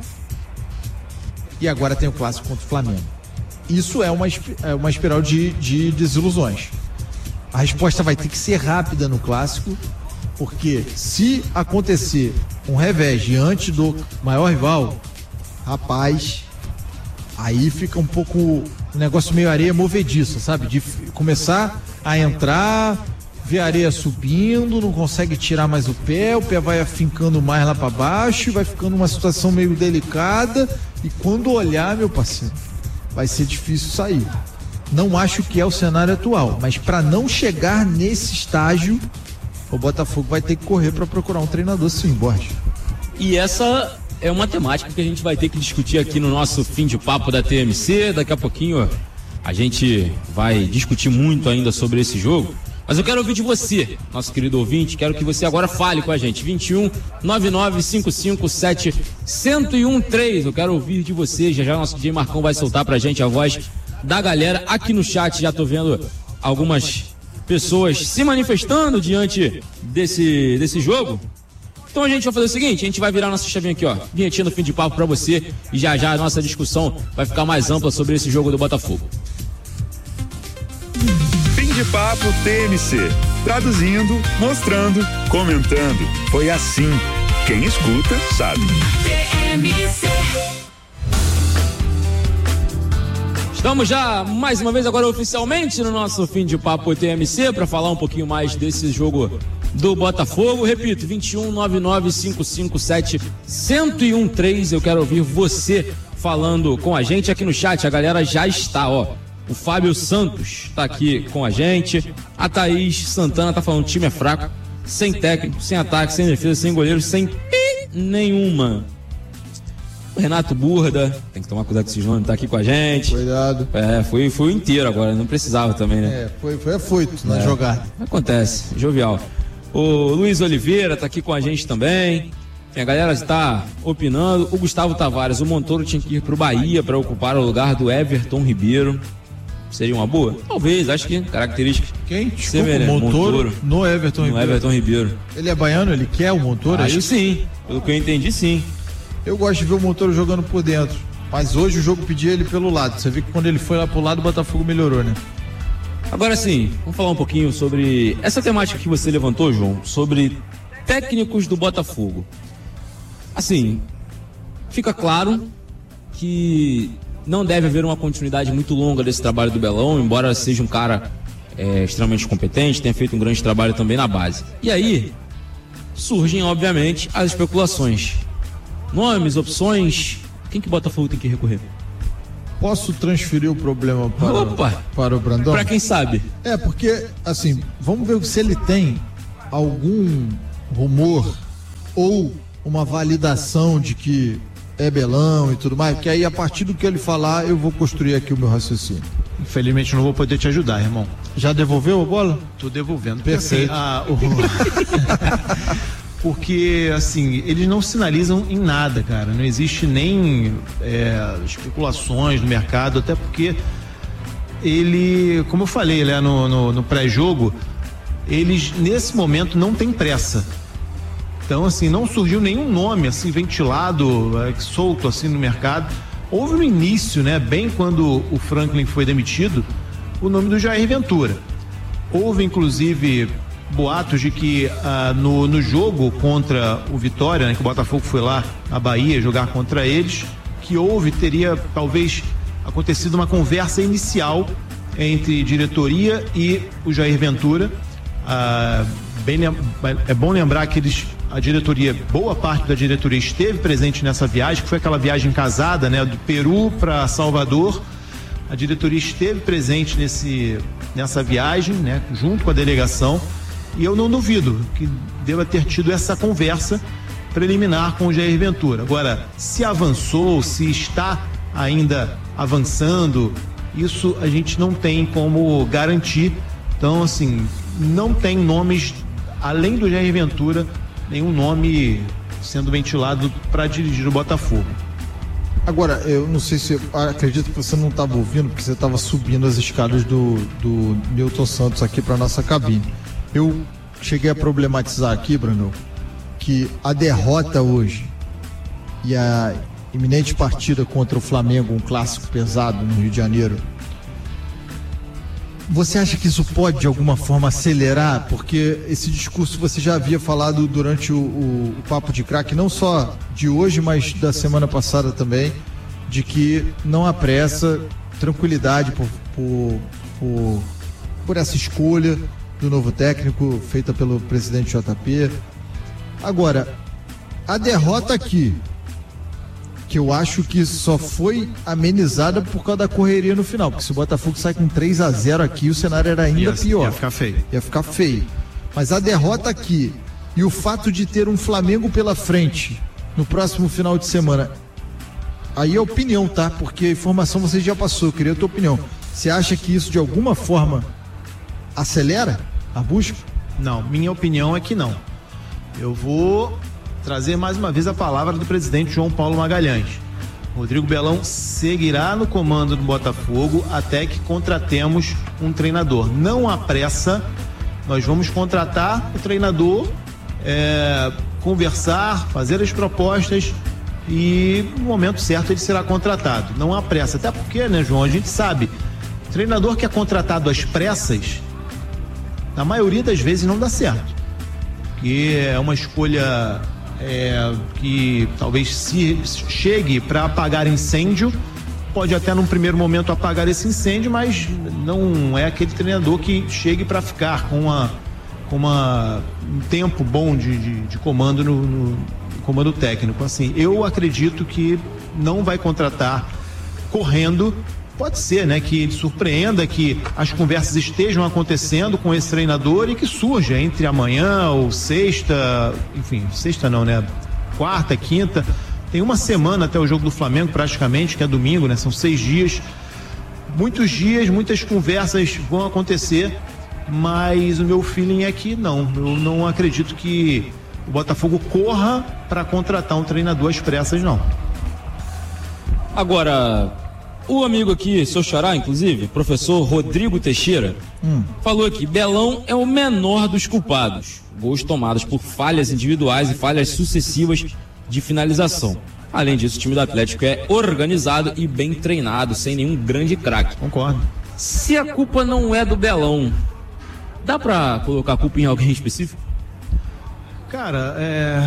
e agora tem o clássico contra o Flamengo. Isso é uma espiral de desilusões. A resposta vai ter que ser rápida no clássico, porque se acontecer um revés diante do maior rival, rapaz, aí fica um pouco um negócio meio areia movediça, sabe? De começar a entrar, ver a areia subindo, não consegue tirar mais o pé vai afincando mais lá para baixo, vai ficando uma situação meio delicada, e quando olhar, meu parceiro, vai ser difícil sair. Não acho que é o cenário atual, mas para não chegar nesse estágio, o Botafogo vai ter que correr para procurar um treinador, sim, Borges. E essa é uma temática que a gente vai ter que discutir aqui no nosso fim de papo da TMC. Daqui a pouquinho a gente vai discutir muito ainda sobre esse jogo. Mas eu quero ouvir de você, nosso querido ouvinte. Quero que você agora fale com a gente. 21 99557 1013. Eu quero ouvir de você. Já nosso DJ Marcão vai soltar pra gente a voz da galera. Aqui no chat já tô vendo algumas pessoas se manifestando diante desse jogo. Então a gente vai fazer o seguinte, a gente vai virar nossa chavinha aqui, ó, vinhetinha no fim de papo pra você, e já a nossa discussão vai ficar mais ampla sobre esse jogo do Botafogo. Fim de papo TMC, traduzindo, mostrando, comentando. Foi assim, quem escuta sabe. TMC. Estamos já, mais uma vez, agora oficialmente no nosso fim de papo TMC, para falar um pouquinho mais desse jogo do Botafogo. Repito, 21 99557 1013. Eu quero ouvir você falando com a gente aqui no chat. A galera já está, ó. O Fábio Santos está aqui com a gente. A Thaís Santana tá falando: o time é fraco, sem técnico, sem ataque, sem defesa, sem goleiro, sem nenhuma. O Renato Burda, tem que tomar cuidado com esses nomes, tá aqui com a gente. Cuidado. Foi inteiro agora, não precisava também, né? Foi afoito na jogada. Acontece, jovial. O Luiz Oliveira tá aqui com a gente também. A galera está opinando. O Gustavo Tavares, o Montoro tinha que ir pro Bahia para ocupar o lugar do Everton Ribeiro. Seria uma boa? Talvez, acho que características. Quem? Desculpa, o Montoro no Everton Ribeiro. Ele é baiano, ele quer o Montoro? Acho sim, pelo que eu entendi, sim. Eu gosto de ver o Montoro jogando por dentro, mas hoje o jogo pedia ele pelo lado. Você vê que quando ele foi lá pro lado, o Botafogo melhorou, né? Agora sim, vamos falar um pouquinho sobre essa temática que você levantou, João, sobre técnicos do Botafogo. Assim, fica claro que não deve haver uma continuidade muito longa desse trabalho do Belão, embora seja um cara extremamente competente, tenha feito um grande trabalho também na base. E aí surgem, obviamente, as especulações. Nomes, opções, quem que o Botafogo tem que recorrer? Posso transferir o problema para o Brandão? Para quem sabe. Porque, assim, vamos ver se ele tem algum rumor ou uma validação de que é Belão e tudo mais, porque aí a partir do que ele falar eu vou construir aqui o meu raciocínio. Infelizmente não vou poder te ajudar, irmão. Já devolveu a bola? Tô devolvendo. Perfeito. Porque, assim, eles não sinalizam em nada, cara. Não existe nem especulações no mercado, até porque ele, como eu falei lá no pré-jogo, eles nesse momento não têm pressa. Então, assim, não surgiu nenhum nome assim ventilado, solto assim no mercado. Houve no início, né, bem quando o Franklin foi demitido, o nome do Jair Ventura. Houve, inclusive, boatos de que no jogo contra o Vitória, né, que o Botafogo foi lá na Bahia jogar contra eles, que teria talvez acontecido uma conversa inicial entre diretoria e o Jair Ventura. É bom lembrar que boa parte da diretoria esteve presente nessa viagem, que foi aquela viagem casada, né, do Peru para Salvador. A diretoria esteve presente nessa viagem, né, junto com a delegação, e eu não duvido que deva ter tido essa conversa preliminar com o Jair Ventura. Agora, se avançou, se está ainda avançando, isso a gente não tem como garantir. Então, assim, não tem nomes, além do Jair Ventura, nenhum nome sendo ventilado para dirigir o Botafogo. Agora, eu não sei se... acredito que você não estava ouvindo, porque você estava subindo as escadas do Newton Santos aqui para nossa cabine. Eu cheguei a problematizar aqui, Bruno, que a derrota hoje e a iminente partida contra o Flamengo, um clássico pesado no Rio de Janeiro, você acha que isso pode de alguma forma acelerar? Porque esse discurso você já havia falado durante o Papo de Craque, não só de hoje, mas da semana passada também, de que não há pressa, tranquilidade por essa escolha do novo técnico feita pelo presidente JP. Agora, a derrota aqui, que eu acho que só foi amenizada por causa da correria no final, porque se o Botafogo sai com 3-0 aqui, o cenário era ainda pior. Ia ficar feio. Mas a derrota aqui e o fato de ter um Flamengo pela frente no próximo final de semana, aí é opinião, tá? Porque a informação você já passou, eu queria a tua opinião. Você acha que isso de alguma forma acelera a busca? Não, minha opinião é que não. Eu vou trazer mais uma vez a palavra do presidente João Paulo Magalhães. Rodrigo Belão seguirá no comando do Botafogo até que contratemos um treinador. Não há pressa, nós vamos contratar o treinador, conversar, fazer as propostas e no momento certo ele será contratado. Não há pressa, até porque, né, João, a gente sabe, o treinador que é contratado às pressas, na maioria das vezes não dá certo, porque é uma escolha que talvez se chegue para apagar incêndio, pode até num primeiro momento apagar esse incêndio, mas não é aquele treinador que chegue para ficar com um tempo bom de comando no comando técnico. Assim, eu acredito que não vai contratar correndo. Pode ser, né, que ele surpreenda, que as conversas estejam acontecendo com esse treinador e que surja entre amanhã ou sexta, enfim, sexta não, né, quarta, quinta, tem uma semana até o jogo do Flamengo praticamente, que é domingo, né, são 6 dias, muitas conversas vão acontecer, mas o meu feeling é que não, eu não acredito que o Botafogo corra para contratar um treinador às pressas, não. Agora, o amigo aqui, seu xará, inclusive, professor Rodrigo Teixeira, falou que Belão é o menor dos culpados. Gols tomados por falhas individuais e falhas sucessivas de finalização. Além disso, o time do Atlético é organizado e bem treinado, sem nenhum grande craque. Concordo. Se a culpa não é do Belão, dá pra colocar a culpa em alguém específico? Cara,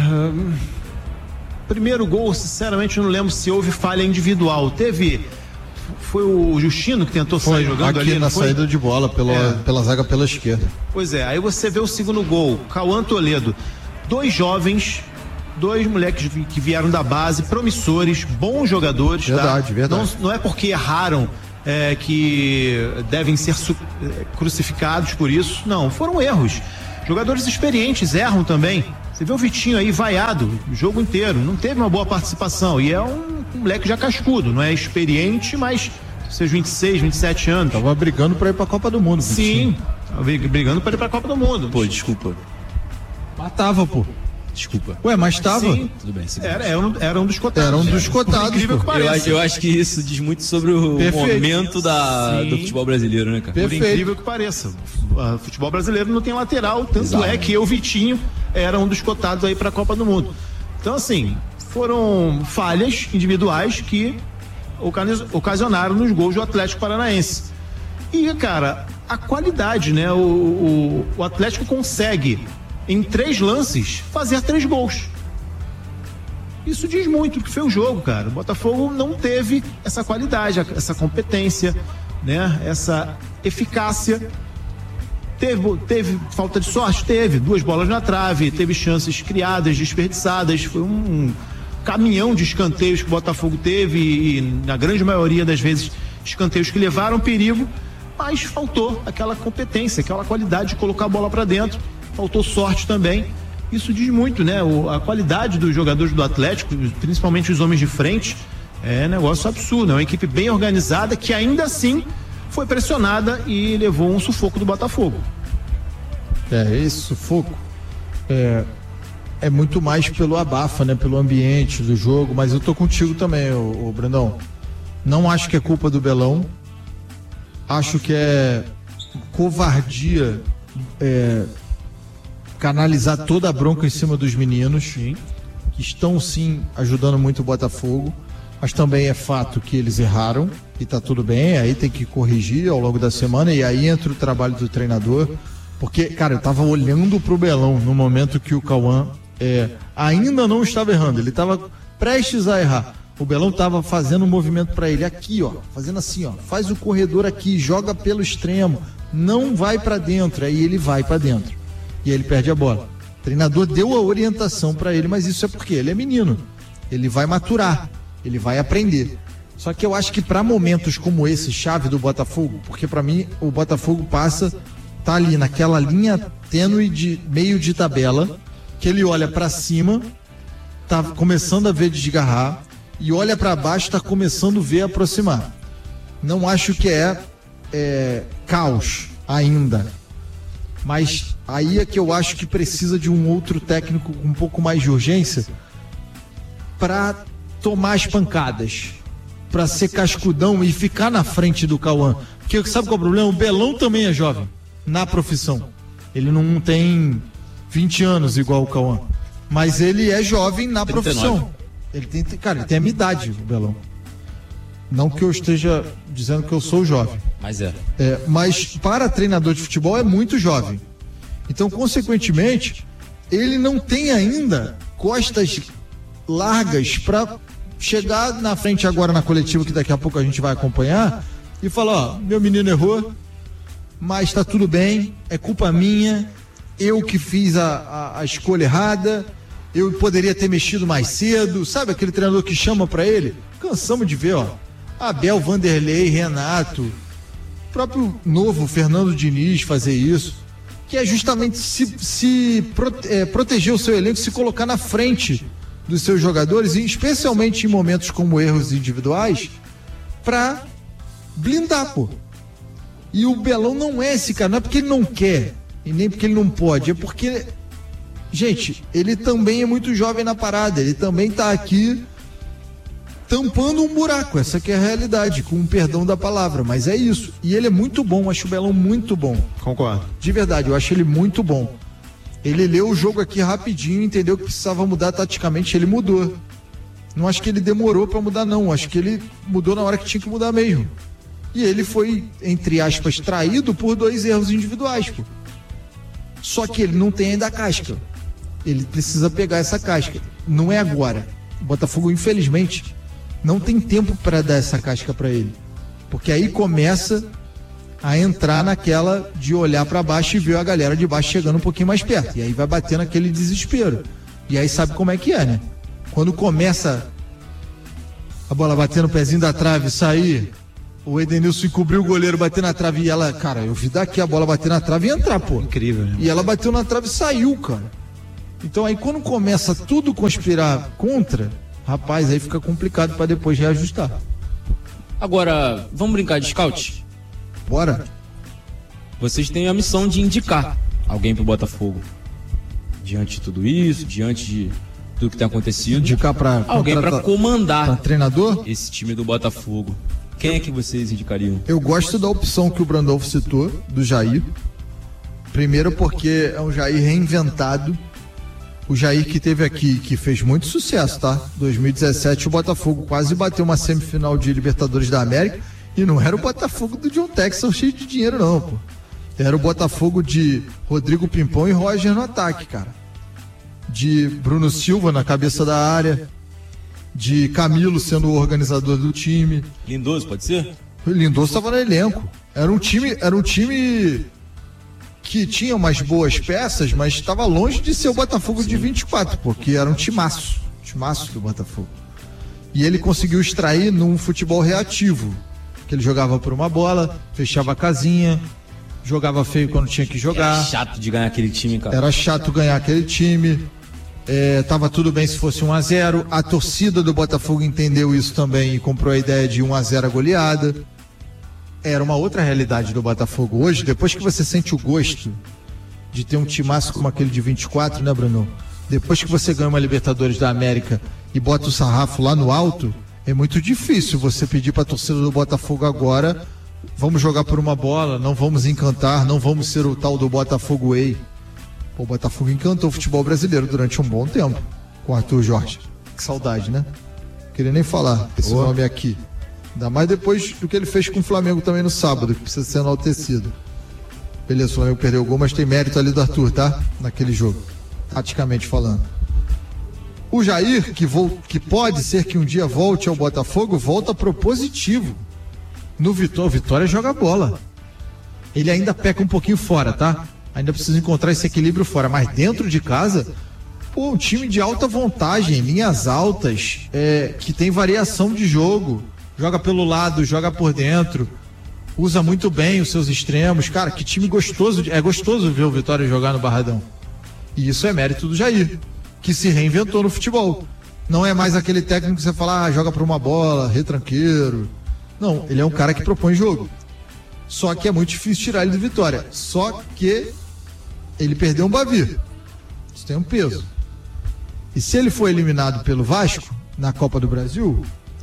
primeiro gol, sinceramente, eu não lembro se houve falha individual. Foi o Justino que tentou sair jogando aqui ali na saída de bola pela zaga pela esquerda. Pois é, aí você vê o segundo gol, Cauã Toledo. 2 jovens, 2 moleques que vieram da base, promissores, bons jogadores. Verdade, tá? verdade. Não é porque erraram que devem ser crucificados por isso. Não, foram erros. Jogadores experientes erram também. Você vê o Vitinho aí vaiado o jogo inteiro, não teve uma boa participação. E é um moleque já cascudo, não é experiente, mas seus 26, 27 anos. Tava brigando pra ir pra Copa do Mundo. Sim, brigando pra ir pra Copa do Mundo. Pô, desculpa. Matava, pô. Desculpa. Ué, mas tava? Sim. Tudo bem, Era um dos cotados. Era um dos cotados. Incrível que pareça. Eu acho que isso diz muito sobre o momento do futebol brasileiro, né, cara? Por incrível que pareça. O futebol brasileiro não tem lateral, tanto é que o Vitinho era um dos cotados aí pra Copa do Mundo. Então, assim, foram falhas individuais que ocasionaram nos gols do Atlético Paranaense. E, cara, a qualidade, né? O Atlético consegue, em 3 lances, fazer 3 gols. Isso diz muito que foi o jogo, cara. O Botafogo não teve essa qualidade, essa competência, né? Essa eficácia. Teve falta de sorte? Teve. 2 bolas na trave, teve chances criadas, desperdiçadas. Foi um caminhão de escanteios que o Botafogo teve e, na grande maioria das vezes, escanteios que levaram perigo, mas faltou aquela competência, aquela qualidade de colocar a bola para dentro. Faltou sorte também. Isso diz muito, né? A qualidade dos jogadores do Atlético, principalmente os homens de frente, é negócio absurdo. É uma equipe bem organizada que ainda assim foi pressionada e levou um sufoco do Botafogo. Esse sufoco é muito mais pelo abafa, né? Pelo ambiente do jogo, mas eu tô contigo também, ô Brandão. Não acho que é culpa do Belão. Acho que é covardia canalizar toda a bronca em cima dos meninos, que estão sim ajudando muito o Botafogo, mas também é fato que eles erraram e tá tudo bem, aí tem que corrigir ao longo da semana e aí entra o trabalho do treinador, porque, cara, eu tava olhando pro Belão no momento que o Cauã ainda não estava errando, ele tava prestes a errar. O Belão tava fazendo um movimento para ele aqui, ó, fazendo assim, ó, faz o corredor aqui, joga pelo extremo, não vai para dentro, aí ele vai para dentro. E aí ele perde a bola. O treinador deu a orientação para ele, mas isso é porque ele é menino. Ele vai maturar, ele vai aprender. Só que eu acho que para momentos como esse, chave do Botafogo, porque para mim o Botafogo tá ali naquela linha tênue de meio de tabela, que ele olha para cima, tá começando a ver desgarrar, e olha para baixo, tá começando a ver aproximar. Não acho que é caos ainda. Mas aí é que eu acho que precisa de um outro técnico com um pouco mais de urgência para tomar as pancadas, para ser cascudão e ficar na frente do Cauã. Porque sabe qual é o problema? O Belão também é jovem na profissão. Ele não tem 20 anos igual o Cauã, mas ele é jovem na 39. Profissão. Ele tem a minha idade, o Belão. Não que eu esteja dizendo que eu sou jovem. Mas mas para treinador de futebol é muito jovem. Então, consequentemente, ele não tem ainda costas largas para chegar na frente agora na coletiva, que daqui a pouco a gente vai acompanhar, e falar, ó, meu menino errou, mas tá tudo bem, é culpa minha, eu que fiz a escolha errada, eu poderia ter mexido mais cedo, sabe aquele treinador que chama para ele? Cansamos de ver, ó, Abel, Vanderlei, Renato, o próprio novo Fernando Diniz fazer isso, que é justamente proteger o seu elenco, se colocar na frente dos seus jogadores, e especialmente em momentos como erros individuais, para blindar, pô. E o Belão não é esse cara, não é porque ele não quer, e nem porque ele não pode, é porque, gente, ele também é muito jovem na parada, ele também tá aqui tampando um buraco, essa que é a realidade, com o perdão da palavra, mas é isso. E ele é muito bom, acho o Belão muito bom. Concordo. De verdade, eu acho ele muito bom. Ele leu o jogo aqui rapidinho, entendeu que precisava mudar taticamente, ele mudou. Não acho que ele demorou pra mudar, não. Acho que ele mudou na hora que tinha que mudar mesmo. E ele foi, entre aspas, traído por 2 erros individuais, pô. Só que ele não tem ainda a casca. Ele precisa pegar essa casca. Não é agora. O Botafogo, infelizmente, não tem tempo para dar essa casca para ele. Porque aí começa a entrar naquela de olhar para baixo e ver a galera de baixo chegando um pouquinho mais perto. E aí vai bater naquele desespero. E aí sabe como é que é, né? Quando começa a bola bater no pezinho da trave, sair, o Edenilson encobriu o goleiro, bater na trave e ela, cara, eu vi daqui a bola bater na trave e entrar, pô. Incrível, né? E ela bateu na trave e saiu, cara. Então aí quando começa tudo conspirar contra, rapaz, aí fica complicado para depois reajustar. Agora, vamos brincar de scout? Bora. Vocês têm a missão de indicar alguém pro Botafogo. Diante de tudo isso, diante de tudo que tem acontecido. Indicar para alguém para comandar pra treinador? Esse time do Botafogo. Quem é que vocês indicariam? Eu gosto da opção que o Brandolfo citou, do Jair. Primeiro porque é um Jair reinventado. O Jair que teve aqui, que fez muito sucesso, tá? 2017 o Botafogo quase bateu uma semifinal de Libertadores da América e não era o Botafogo do John Texton cheio de dinheiro não, pô. Era o Botafogo de Rodrigo Pimpão e Roger no ataque, cara. De Bruno Silva na cabeça da área, de Camilo sendo o organizador do time. Lindoso, pode ser? O Lindoso estava no elenco. Era um time que tinha umas boas peças, mas estava longe de ser o Botafogo de 24, porque era um timaço do Botafogo. E ele conseguiu extrair num futebol reativo, que ele jogava por uma bola, fechava a casinha, jogava feio quando tinha que jogar. Era chato de ganhar aquele time, cara. Era chato ganhar aquele time. Tava tudo bem se fosse 1-0. A torcida do Botafogo entendeu isso também e comprou a ideia de 1-0 a goleada. Era uma outra realidade do Botafogo. Hoje, depois que você sente o gosto de ter um timaço como aquele de 24, né, Bruno? Depois que você ganha uma Libertadores da América e bota o sarrafo lá no alto, é muito difícil você pedir para a torcida do Botafogo agora: vamos jogar por uma bola, não vamos encantar, não vamos ser o tal do Botafogo Way. O Botafogo encantou o futebol brasileiro durante um bom tempo com o Arthur Jorge. Que saudade, né? Não queria nem falar esse nome aqui. Ainda mais depois do que ele fez com o Flamengo também no sábado, que precisa ser enaltecido. Beleza, o Flamengo perdeu o gol, mas tem mérito ali do Arthur, tá? Naquele jogo, taticamente falando. O Jair, que pode ser que um dia volte ao Botafogo, volta propositivo. No Vitória joga bola. Ele ainda peca um pouquinho fora, tá? Ainda precisa encontrar esse equilíbrio fora, mas dentro de casa, pô, um time de alta vantagem, linhas altas, que tem variação de jogo. Joga pelo lado, joga por dentro, usa muito bem os seus extremos. Cara, que time gostoso. É gostoso ver o Vitória jogar no Barradão. E isso é mérito do Jair, que se reinventou no futebol. Não é mais aquele técnico que você fala, joga por uma bola, retranqueiro. Não, ele é um cara que propõe jogo. Só que é muito difícil tirar ele do Vitória. Só que ele perdeu um Bavir. Isso tem um peso. E se ele for eliminado pelo Vasco na Copa do Brasil,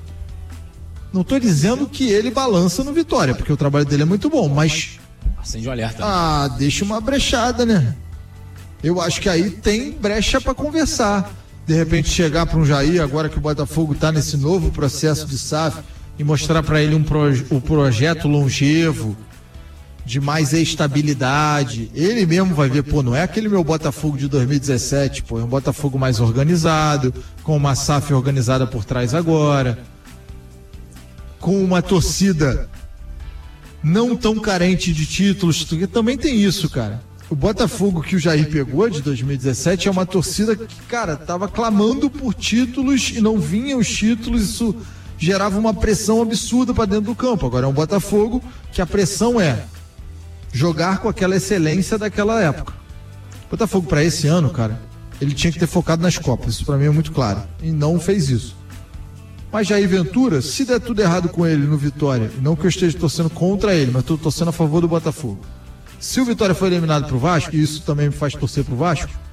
não estou dizendo que ele balança no Vitória, porque o trabalho dele é muito bom, mas... acende o alerta. Deixa uma brechada, né? Eu acho que aí tem brecha para conversar. De repente chegar para um Jair, agora que o Botafogo está nesse novo processo de SAF, e mostrar para ele um projeto longevo, de mais estabilidade. Ele mesmo vai ver, pô, não é aquele meu Botafogo de 2017, pô, é um Botafogo mais organizado, com uma SAF organizada por trás agora, com uma torcida não tão carente de títulos, porque também tem isso, cara. O Botafogo que o Jair pegou de 2017 é uma torcida que, cara, tava clamando por títulos e não vinham os títulos, isso gerava uma pressão absurda para dentro do campo. Agora é um Botafogo que a pressão é jogar com aquela excelência daquela época. O Botafogo para esse ano, cara, ele tinha que ter focado nas Copas, isso para mim é muito claro, e não fez isso. Mas Jair Ventura, se der tudo errado com ele no Vitória, e não que eu esteja torcendo contra ele, mas estou torcendo a favor do Botafogo. Se o Vitória for eliminado pro Vasco, e isso também me faz torcer pro Vasco,